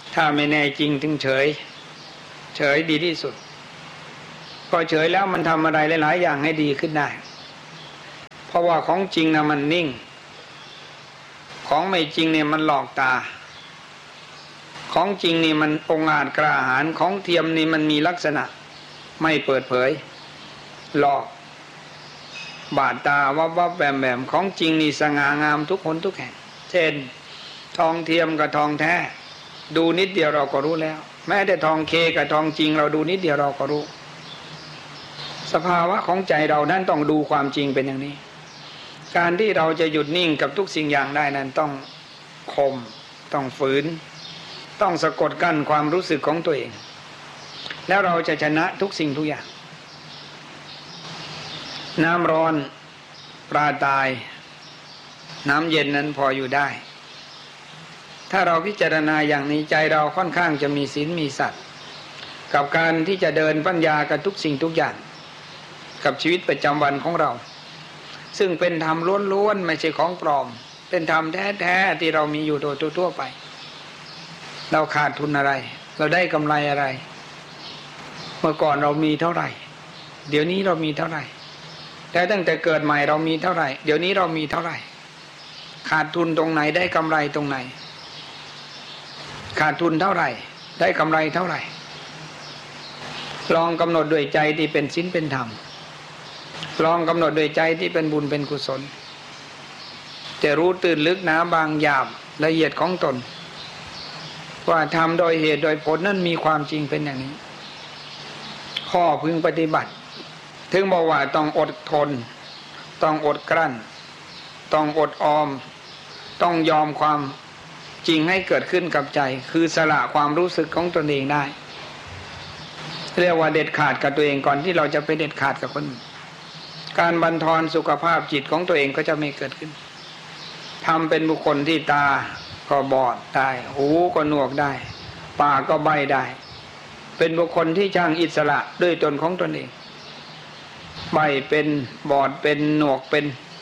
ถ้าไม่แน่จริงถึงเฉยดีที่สุดพอเฉยแล้วมันทำอะไรหลายๆอย่างให้ดีขึ้นได้เพราะว่าของจริงนะมันนิ่งของไม่จริงเนี่ยมันหลอกตาของจริงนี่มันองอาจกล้าหาญของเทียมนี่มันมีลักษณะไม่เปิดเผยหลอกบาดตาวับแวมของจริงนี่สง่างามทุกคนทุกแห่งเช่นทองเทียมกับทองแท้ดูนิดเดียวเราก็รู้แล้วแม้แต่ทองเคกับทองจริงเราดูนิดเดียวเราก็รู้สภาวะของใจเรานั้นต้องดูความจริงเป็นอย่างนี้การที่เราจะหยุดนิ่งกับทุกสิ่งอย่างได้นั้นต้องข่มต้องฝืนต้องสะกดกั้นความรู้สึกของตัวเองแล้วเราจะชนะทุกสิ่งทุกอย่างน้ำร้อนปลาตายน้ำเย็นนั้นพออยู่ได้ถ้าเราพิจารณาอย่างนี้ใจเราค่อนข้างจะมีศีลมีสัตว์กับการที่จะเดินปัญญากับทุกสิ่งทุกอย่างกับชีวิตประจำวันของเราซึ่งเป็นธรรมล้วนๆไม่ใช่ของปลอมเป็นธรรมแท้ๆที่เรามีอยู่โดยทั่วไปเราขาดทุนอะไรเราได้กำไรอะไรเมื่อก่อนเรามีเท่าไหร่เดี๋ยวนี้เรามีเท่าไหร่แต่ตั้งแต่เกิดใหม่เรามีเท่าไหร่เดี๋ยวนี้เรามีเท่าไหร่ขาดทุนตรงไหนได้กำไรตรงไหนขาดทุนเท่าไหร่ได้กำไรเท่าไหร่ลองกำหนดด้วยใจที่เป็นศีลเป็นธรรมลองกำหนดด้วยใจที่เป็นบุญเป็นกุศลจะรู้ตื่นลึกหนาบางหยาบละเอียดของตนว่าทำโดยเหตุโดยผลนั้นมีความจริงเป็นอย่างนี้ข้อพึงปฏิบัติถึงบอกว่าต้องอดทนต้องอดกลั้นต้องอดออมต้องยอมความจริงให้เกิดขึ้นกับใจคือสละความรู้สึกของตนเองได้เรียกว่าเด็ดขาดกับตัวเองก่อนที่เราจะไปเด็ดขาดกับคนอื่นการบั่นทอนสุขภาพจิตของตัวเองก็จะไม่เกิดขึ้นทำเป็นบุคคลที่ตาก็บอดได้หูก็หนวกได้ปากก็ใบ้ได้เป็นบุคคลที่ช่างอิสระด้วยตนของตนเองใบ้เป็นบอดเป็นหนวกเป็น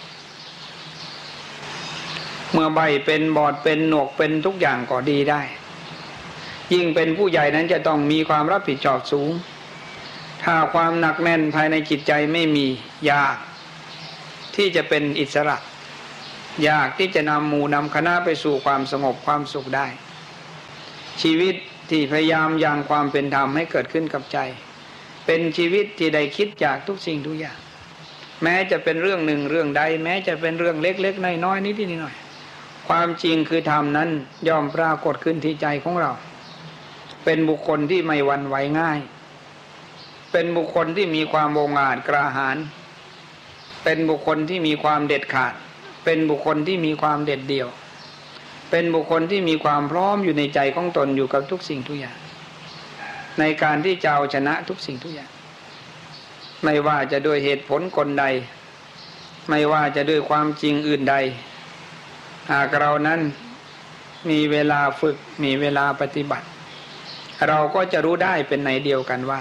เมื่อใบ้เป็นบอดเป็นหนวกเป็นทุกอย่างก็ดีได้ยิ่งเป็นผู้ใหญ่นั้นจะต้องมีความรับผิดชอบสูงถ้าความหนักแน่นภายในจิตใจไม่มียากที่จะเป็นอิสระยากที่จะนำหมู่นำคณะไปสู่ความสงบความสุขได้ชีวิตที่พยายามยังความเป็นธรรมให้เกิดขึ้นกับใจเป็นชีวิตที่ได้คิดจากทุกสิ่งทุกอย่างแม้จะเป็นเรื่องหนึ่งเรื่องใดแม้จะเป็นเรื่องเล็กๆน้อยๆนิดๆหน่อยๆความจริงคือธรรมนั้นย่อมปรากฏขึ้นที่ใจของเราเป็นบุคคลที่ไม่หวั่นไหวง่ายเป็นบุคคลที่มีความองอาจกล้าหาญเป็นบุคคลที่มีความเด็ดขาดเป็นบุคคลที่มีความเด็ดเดี่ยวเป็นบุคคลที่มีความพร้อมอยู่ในใจของตนอยู่กับทุกสิ่งทุกอย่างในการที่จะเอาชนะทุกสิ่งทุกอย่างไม่ว่าจะด้วยเหตุผลกลใดไม่ว่าจะด้วยความจริงอื่นใดหากเรานั้นมีเวลาฝึกมีเวลาปฏิบัติเราก็จะรู้ได้เป็นในเดียวกันว่า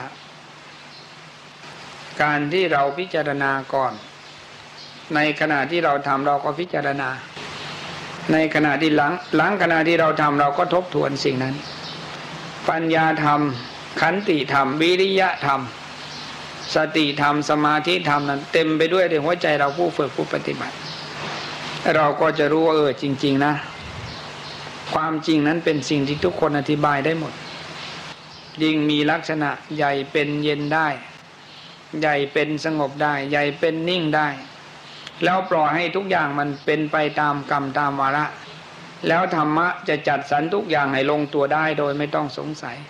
การที่เราพิจารณาก่อนในขณะที่เราทำเราก็พิจารณาในขณะที่หลังขณะที่เราทำเราก็ทบทวนสิ่งนั้นปัญญาธรรมขันติธรรมวิริยะธรรมสติธรรมสมาธิธรรมนั้นเต็มไปด้วยในหัวใจเราผู้ฝึกผู้ปฏิบัติเราก็จะรู้ว่าจริงๆนะความจริงนั้นเป็นสิ่งที่ทุกคนอธิบายได้หมดยิ่งมีลักษณะใหญ่เป็นเย็นได้ใหญ่เป็นสงบได้ใหญ่เป็นนิ่งได้แล้วปล่อยให้ทุกอย่างมันเป็นไปตามกรรมตามวาระแล้วธรรมะจะจัดสรรทุกอย่างให้ลงตัวได้โดยไม่ต้องสงสัย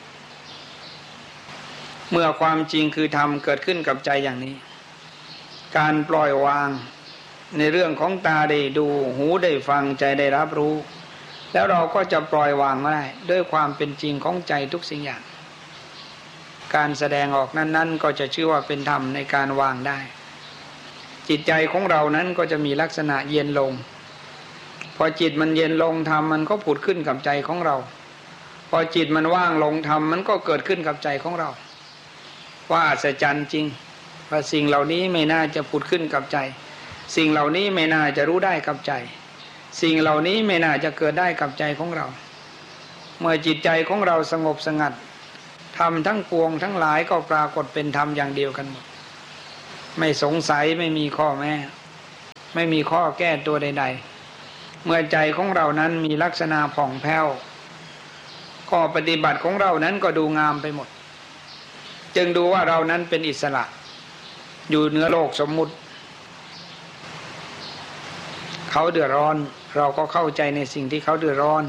เมื่อความจริงคือธรรมเกิดขึ้นกับใจอย่างนี้การปล่อยวางในเรื่องของตาได้ดูหูได้ฟังใจได้รับรู้แล้วเราก็จะปล่อยวางได้ด้วยความเป็นจริงของใจทุกสิ่งอย่างการแสดงออกนั้นๆก็จะชื่อว่าเป็นธรรมในการวางได้จิตใจของเรานั้นก็จะมีลักษณะเย็นลงพอจิตมันเย็นลงธรรมมันก็ผุดขึ้นกับใจของเราพอจิตมันว่างลงธรรมมันก็เกิดขึ้นกับใจของเราว่าอัศจรรย์จริงว่าสิ่งเหล่านี้ไม่น่าจะผุดขึ้นกับใจสิ่งเหล่านี้ไม่น่าจะรู้ได้กับใจสิ่งเหล่านี้ไม่น่าจะเกิดได้กับใจของเราเมื่อจิตใจของเราสงบสงัดธรรมทั้งปวงทั้งหลายก็ปรากฏเป็นธรรมอย่างเดียวกันหมดไม่สงสัยไม่มีข้อแม้ไม่มีข้อแก้ตัวใดๆเมื่อใจของเรานั้นมีลักษณะผ่องแผ้วข้อปฏิบัติของเรานั้นก็ดูงามไปหมดจึงดูว่าเรานั้นเป็นอิสระอยู่เหนือโลกสมมุติเขาเดือดร้อนเราก็เข้าใจในสิ่งที่เขาเดือดร้อน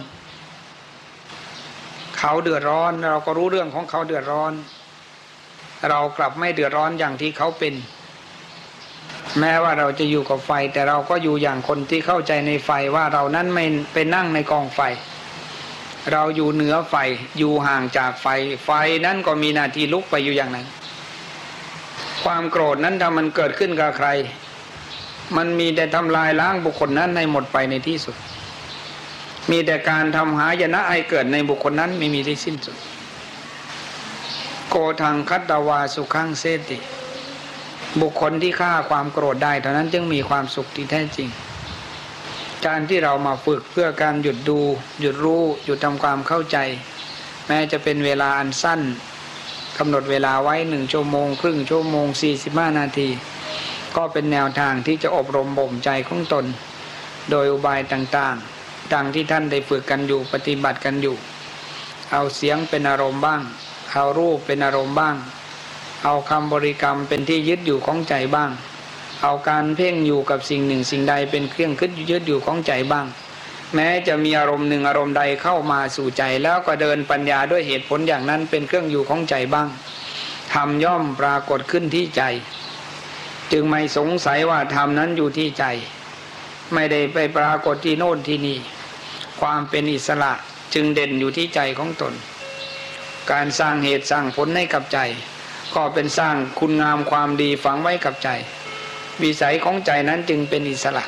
เขาเดือดร้อนเราก็รู้เรื่องของเขาเดือดร้อนเรากลับไม่เดือดร้อนอย่างที่เขาเป็นแม้ว่าเราจะอยู่กับไฟแต่เราก็อยู่อย่างคนที่เข้าใจในไฟว่าเรานั้นไม่ไปนั่งในกองไฟเราอยู่เหนือไฟอยู่ห่างจากไฟไฟนั้นก็มีหน้าที่ลุกไปอยู่อย่างนั้นความโกรธนั้นถ้ามันเกิดขึ้นกับใครมันมีแต่ทำลายล้างบุคคลนั้นให้หมดไปในที่สุดมีแต่การทำหายนะให้เกิดในบุคคลนั้นไม่มีที่สิ้นสุดโกทังคัตตวาสุขังเสติบุคคลที่ฆ่าความโกรธได้เท่านั้นจึงมีความสุขที่แท้จริงการที่เรามาฝึกเพื่อการหยุดดูหยุดรู้หยุดทำความเข้าใจแม้จะเป็นเวลาอันสั้นกำหนดเวลาไว้1 ชั่วโมงครึ่งชั่วโมง45 นาทีก็เป็นแนวทางที่จะอบรมบ่มใจของตนโดยอุบายต่างๆดังที่ท่านได้ฝึกกันอยู่ปฏิบัติกันอยู่เอาเสียงเป็นอารมณ์บ้างเอารูปเป็นอารมณ์บ้างเอาคำบริกรรมเป็นที่ยึดอยู่ของใจบ้างเอาการเพ่งอยู่กับสิ่งหนึ่งสิ่งใดเป็นเครื่องยึดอยู่ของใจบ้างแม้จะมีอารมณ์หนึ่งอารมณ์ใดเข้ามาสู่ใจแล้วก็เดินปัญญาด้วยเหตุผลอย่างนั้นเป็นเครื่องอยู่ของใจบ้างธรรมย่อมปรากฏขึ้นที่ใจจึงไม่สงสัยว่าธรรมนั้นอยู่ที่ใจไม่ได้ไปปรากฏที่โน่นที่นี่ความเป็นอิสระจึงเด่นอยู่ที่ใจของตนการสร้างเหตุสร้างผลให้กับใจก็เป็นสร้างคุณงามความดีฝังไว้กับใจวิสัยของใจนั้นจึงเป็นอิสระ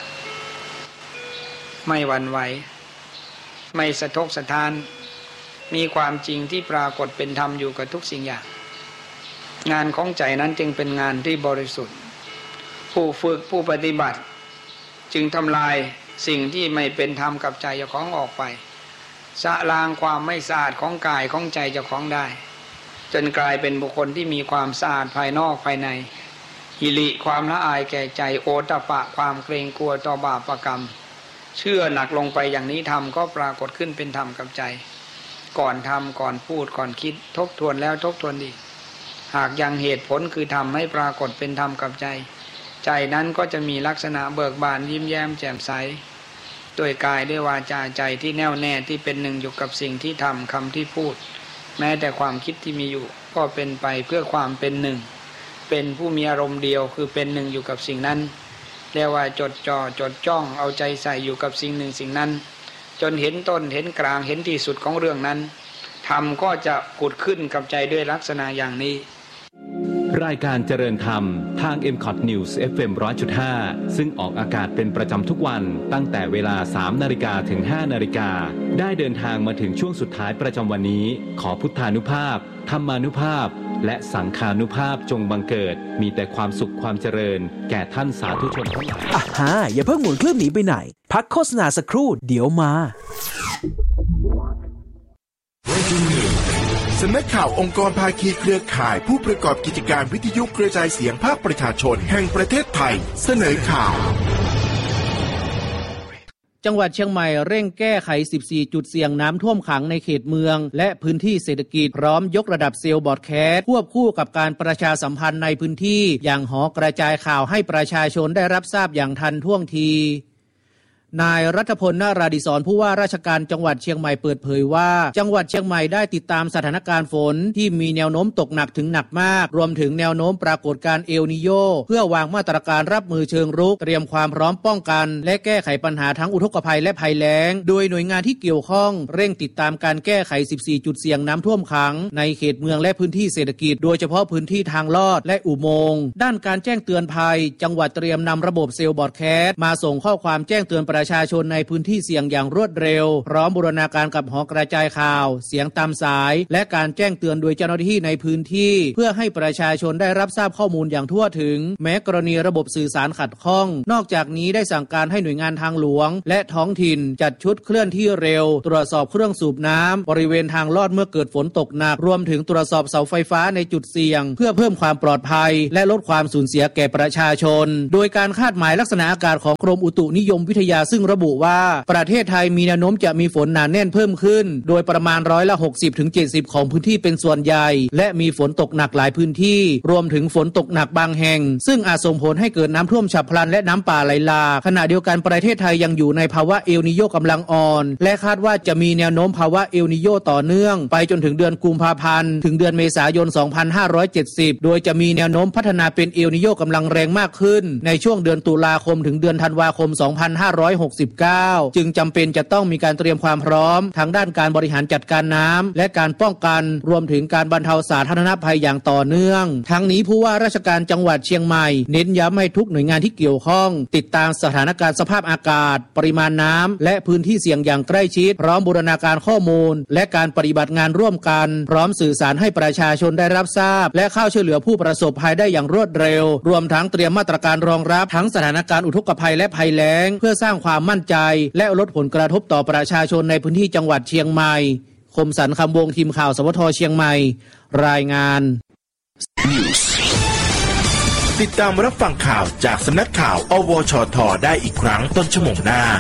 ไม่หวั่นไหวไม่สะทกสะท้านมีความจริงที่ปรากฏเป็นธรรมอยู่กับทุกสิ่งอย่างงานของใจนั้นจึงเป็นงานที่บริสุทธิ์ผู้ฝึกผู้ปฏิบัติจึงทำลายสิ่งที่ไม่เป็นธรรมกับใจเจ้าของออกไปสะล้างความไม่สะอาดของกายของใจเจ้าของได้จนกลายเป็นบุคคลที่มีความสะอาดภายนอกภายในหิริความละอายแก่ใจโอตตัปปะความเกรงกลัวต่อบาปกรรมเชื่อหนักลงไปอย่างนี้ธรรมก็ปรากฏขึ้นเป็นธรรมกับใจก่อนทำก่อนพูดก่อนคิดทบทวนแล้วทบทวนอีกหากยังเหตุผลคือทำให้ปรากฏเป็นธรรมกับใจใจนั้นก็จะมีลักษณะเบิกบานยิ้มแย้มแจ่มใสด้วยกายด้วยวาจาใจที่แน่วแน่ที่เป็นหนึ่งอยู่กับสิ่งที่ทำคำที่พูดแม้แต่ความคิดที่มีอยู่ก็เป็นไปเพื่อความเป็นหนึ่งเป็นผู้มีอารมณ์เดียวคือเป็นหนึ่งอยู่กับสิ่งนั้นเรียกว่าจดจ่อจดจ้องเอาใจใส่อยู่กับสิ่งหนึ่งสิ่งนั้นจนเห็นต้นเห็นกลางเห็นที่สุดของเรื่องนั้นธรรมก็จะผุดขึ้นกับใจด้วยลักษณะอย่างนี้รายการเจริญธรรมทาง MCOT News FM 100.5 ซึ่งออกอากาศเป็นประจำทุกวันตั้งแต่เวลา 3 นาฬิกาถึง 5 นาฬิกาได้เดินทางมาถึงช่วงสุดท้ายประจำวันนี้ขอพุทธานุภาพธรรมานุภาพและสังฆานุภาพจงบังเกิดมีแต่ความสุขความเจริญแก่ท่านสาธุชนทั้งหลายอย่าเพิ่งหมุนเครื่องหนีไปไหนพักโฆษณาสักครู่เดี๋ยวมาสำนักข่าวองค์กรภาคีเครือข่ายผู้ประกอบกิจการวิทยุกระจายเสียงภาคประชาชนแห่งประเทศไทยเสนอข่าวจังหวัดเชียงใหม่เร่งแก้ไข 14 จุดเสี่ยงน้ำท่วมขังในเขตเมืองและพื้นที่เศรษฐกิจพร้อมยกระดับเซลล์บอร์ดแคสต์ควบคู่กับการประชาสัมพันธ์ในพื้นที่อย่างหอกระจายข่าวให้ประชาชนได้รับทราบอย่างทันท่วงทีนายรัฐพล นาราดิศรผู้ว่าราชการจังหวัดเชียงใหม่เปิดเผยว่าจังหวัดเชียงใหม่ได้ติดตามสถานการณ์ฝนที่มีแนวโน้มตกหนักถึงหนักมากรวมถึงแนวโน้มปรากฏการณ์เอลนิโญเพื่อวางมาตรการรับมือเชิงรุกเตรียมความพร้อมป้องกันและแก้ไขปัญหาทั้งอุทกภัยและภัยแล้งโดยหน่วยงานที่เกี่ยวข้องเร่งติดตามการแก้ไข 14 จุดเสี่ยงน้ำท่วมขังในเขตเมืองและพื้นที่เศรษฐกิจโดยเฉพาะพื้นที่ทางลอดและอุโมงค์ด้านการแจ้งเตือนภัยจังหวัดเตรียมนำระบบเซลล์บอร์ดแคสต์มาส่งข้อความแจ้งเตือนประประชาชนในพื้นที่เสี่ยงอย่างรวดเร็วพร้อมบูรณาการกับหอกระจายข่าวเสียงตามสายและการแจ้งเตือนโดยเจ้าหน้าที่ในพื้นที่เพื่อให้ประชาชนได้รับทราบข้อมูลอย่างทั่วถึงแม้กรณีระบบสื่อสารขัดข้องนอกจากนี้ได้สั่งการให้หน่วยงานทางหลวงและท้องถิ่นจัดชุดเคลื่อนที่เร็วตรวจสอบเครื่องสูบน้ำบริเวณทางลอดเมื่อเกิดฝนตกหนักรวมถึงตรวจสอบเสาไฟฟ้าในจุดเสี่ยงเพื่อเพิ่มความปลอดภัยและลดความสูญเสียแก่ประชาชนโดยการคาดหมายลักษณะอากาศของกรมอุตุนิยมวิทยาซึ่งระบุว่าประเทศไทยมีแนวโน้มจะมีฝนหนาแน่นเพิ่มขึ้นโดยประมาณ60-70%ของพื้นที่เป็นส่วนใหญ่และมีฝนตกหนักหลายพื้นที่รวมถึงฝนตกหนักบางแห่งซึ่งอาจส่งผลให้เกิดน้ำท่วมฉับพลันและน้ำป่าไหลหลากขณะเดียวกันประเทศไทยยังอยู่ในภาวะเอลนีโญกำลังอ่อนและคาดว่าจะมีแนวโน้มภาวะเอลนีโญต่อเนื่องไปจนถึงเดือนกุมภาพันธ์ถึงเดือนเมษายน 2570 โดยจะมีแนวโน้มพัฒนาเป็นเอลนีโญกำลังแรงมากขึ้นในช่วงเดือนตุลาคมถึงเดือนธันวาคม 2569 จึงจำเป็นจะต้องมีการเตรียมความพร้อมทางด้านการบริหารจัดการน้ำและการป้องกันรวมถึงการบรรเทาสาธารณภัยอย่างต่อเนื่องทั้งนี้ผู้ว่าราชการจังหวัดเชียงใหม่เน้นย้ำให้ทุกหน่วยงานที่เกี่ยวข้องติดตามสถานการณ์สภาพอากาศปริมาณน้ำและพื้นที่เสี่ยงอย่างใกล้ชิดพร้อมบูรณาการข้อมูลและการปฏิบัติงานร่วมกันพร้อมสื่อสารให้ประชาชนได้รับทราบและเข้าช่วยเหลือผู้ประสบภัยได้อย่างรวดเร็วรวมทั้งเตรียมมาตรการรองรับทั้งสถานการณ์อุทกภัยและภัยแล้งเพื่อสร้างความมั่นใจและลดผลกระทบต่อประชาชนในพื้นที่จังหวัดเชียงใหม่คมสันต์คำวงทีมข่าวสวทเชียงใหม่รายงานติดตามรับฟังข่าวจากสำนักข่าวอวชท.ได้อีกครั้งต้นชั่วโมงหน้า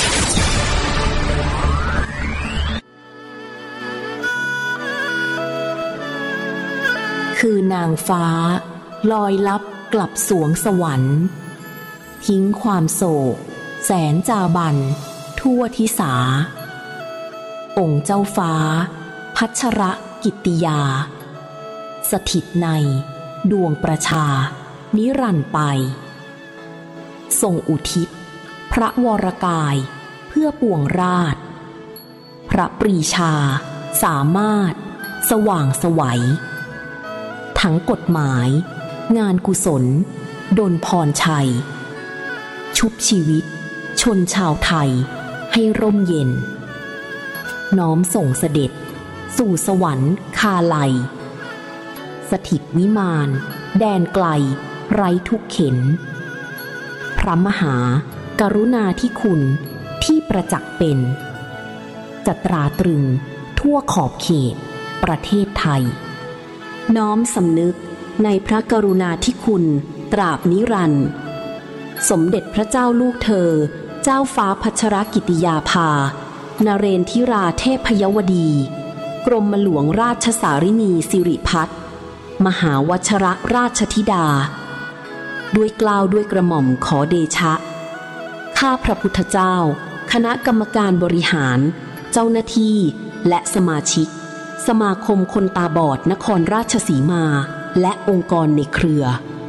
คือนางฟ้าลอยลับกลับสวงสวรรค์ทิ้งความโศกแสนจาบันทั่วทิสาองค์เจ้าฟ้าพัชรกิตติยาสถิตในดวงประชานิรันดร์ไปทรงอุทิศพระวรกายเพื่อปวงราชพระปรีชาสามารถสว่างไสวทั้งกฎหมายงานกุศลดลพรชัยชุบชีวิตชนชาวไทยให้ร่มเย็นน้อมส่งเสด็จสู่สวรรค์คาไลสถิตวิมานแดนไกลไร้ทุกเข็ญพระมหากรุณาธิคุณที่ประจักษ์เป็นจะตราตรึงทั่วขอบเขตประเทศไทยน้อมสำนึกในพระกรุณาธิคุณตราบนิรันดร์สมเด็จพระเจ้าลูกเธอเจ้าฟ้าพัชรกิติยาภานเรนทิราเทพยวดีกรมหลวงราชสารินีสิริพัฒน์มหาวชรราชธิดาด้วยเกล้าด้วยกระหม่อมขอเดชะข้าพระพุทธเจ้าคณะกรรมการบริหารเจ้าหน้าที่และสมาชิกสมาคมคนตาบอดนครราชสีมาและองค์กรในเครือ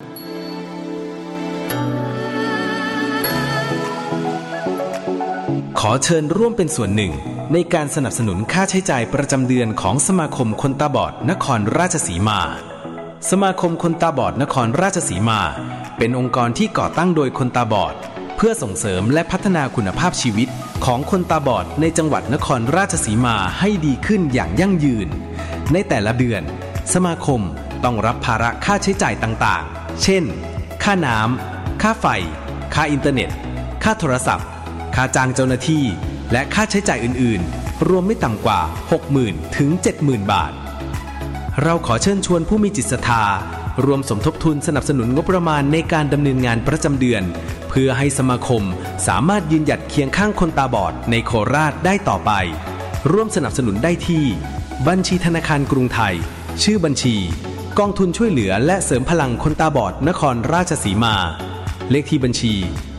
ขอเชิญร่วมเป็นส่วนหนึ่งในการสนับสนุนค่าใช้จ่ายประจำเดือนของสมาคมคนตาบอดนครราชสีมาสมาคมคนตาบอดนครราชสีมาเป็นองค์กรที่ก่อตั้งโดยคนตาบอดเพื่อส่งเสริมและพัฒนาคุณภาพชีวิตของคนตาบอดในจังหวัดนครราชสีมาให้ดีขึ้นอย่างยั่งยืนในแต่ละเดือนสมาคมต้องรับภาระค่าใช้จ่ายต่างๆเช่นค่าน้ำค่าไฟค่าอินเทอร์เน็ตค่าโทรศัพท์ค่าจ้างเจ้าหน้าที่และค่าใช้จ่ายอื่นๆรวมไม่ต่ำกว่า 60,000 ถึง 70,000 บาทเราขอเชิญชวนผู้มีจิตศรัทธารวมสมทบทุนสนับสนุนงบประมาณในการดำเนินงานประจำเดือนเพื่อให้สมาคมสามารถยืนหยัดเคียงข้างคนตาบอดในโคราชได้ต่อไปร่วมสนับสนุนได้ที่บัญชีธนาคารกรุงไทยชื่อบัญชีกองทุนช่วยเหลือและเสริมพลังคนตาบอดนครราชสีมาเลขที่บัญชี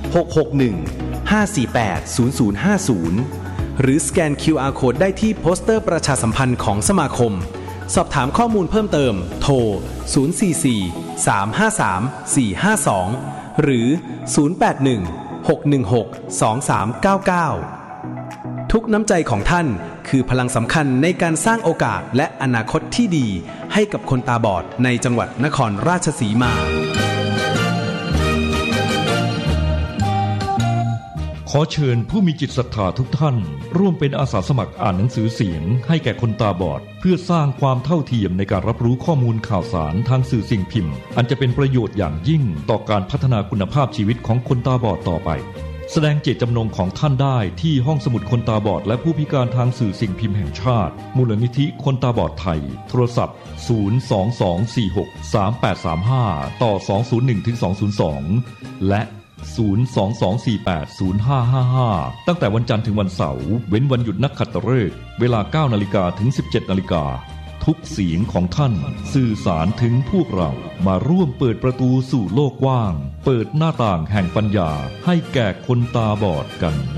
661-548-0050หรือสแกน QR Code ได้ที่โปสเตอร์ประชาสัมพันธ์ของสมาคมสอบถามข้อมูลเพิ่มเติมโทร044-353-452หรือ081-616-2399ทุกน้ำใจของท่านคือพลังสำคัญในการสร้างโอกาสและอนาคตที่ดีให้กับคนตาบอดในจังหวัดนครราชสีมาขอเชิญผู้มีจิตศรัทธาทุกท่านร่วมเป็นอาสาสมัครอ่านหนังสือเสียงให้แก่คนตาบอดเพื่อสร้างความเท่าเทียมในการรับรู้ข้อมูลข่าวสารทางสื่อสิ่งพิมพ์อันจะเป็นประโยชน์อย่างยิ่งต่อการพัฒนาคุณภาพชีวิตของคนตาบอดต่อไปแสดงเจตจำนงของท่านได้ที่ห้องสมุดคนตาบอดและผู้พิการทางสื่อสิ่งพิมพ์แห่งชาติมูลนิธิคนตาบอดไทยโทรศัพท์022463835ต่อ201-202และ022480555ตั้งแต่วันจันทร์ถึงวันเสาร์เว้นวันหยุดนักขัตฤกษ์เวลา 9 นาฬิกาถึง 17 นาฬิกาทุกเสียงของท่านสื่อสารถึงพวกเรามาร่วมเปิดประตูสู่โลกกว้างเปิดหน้าต่างแห่งปัญญาให้แก่คนตาบอดกัน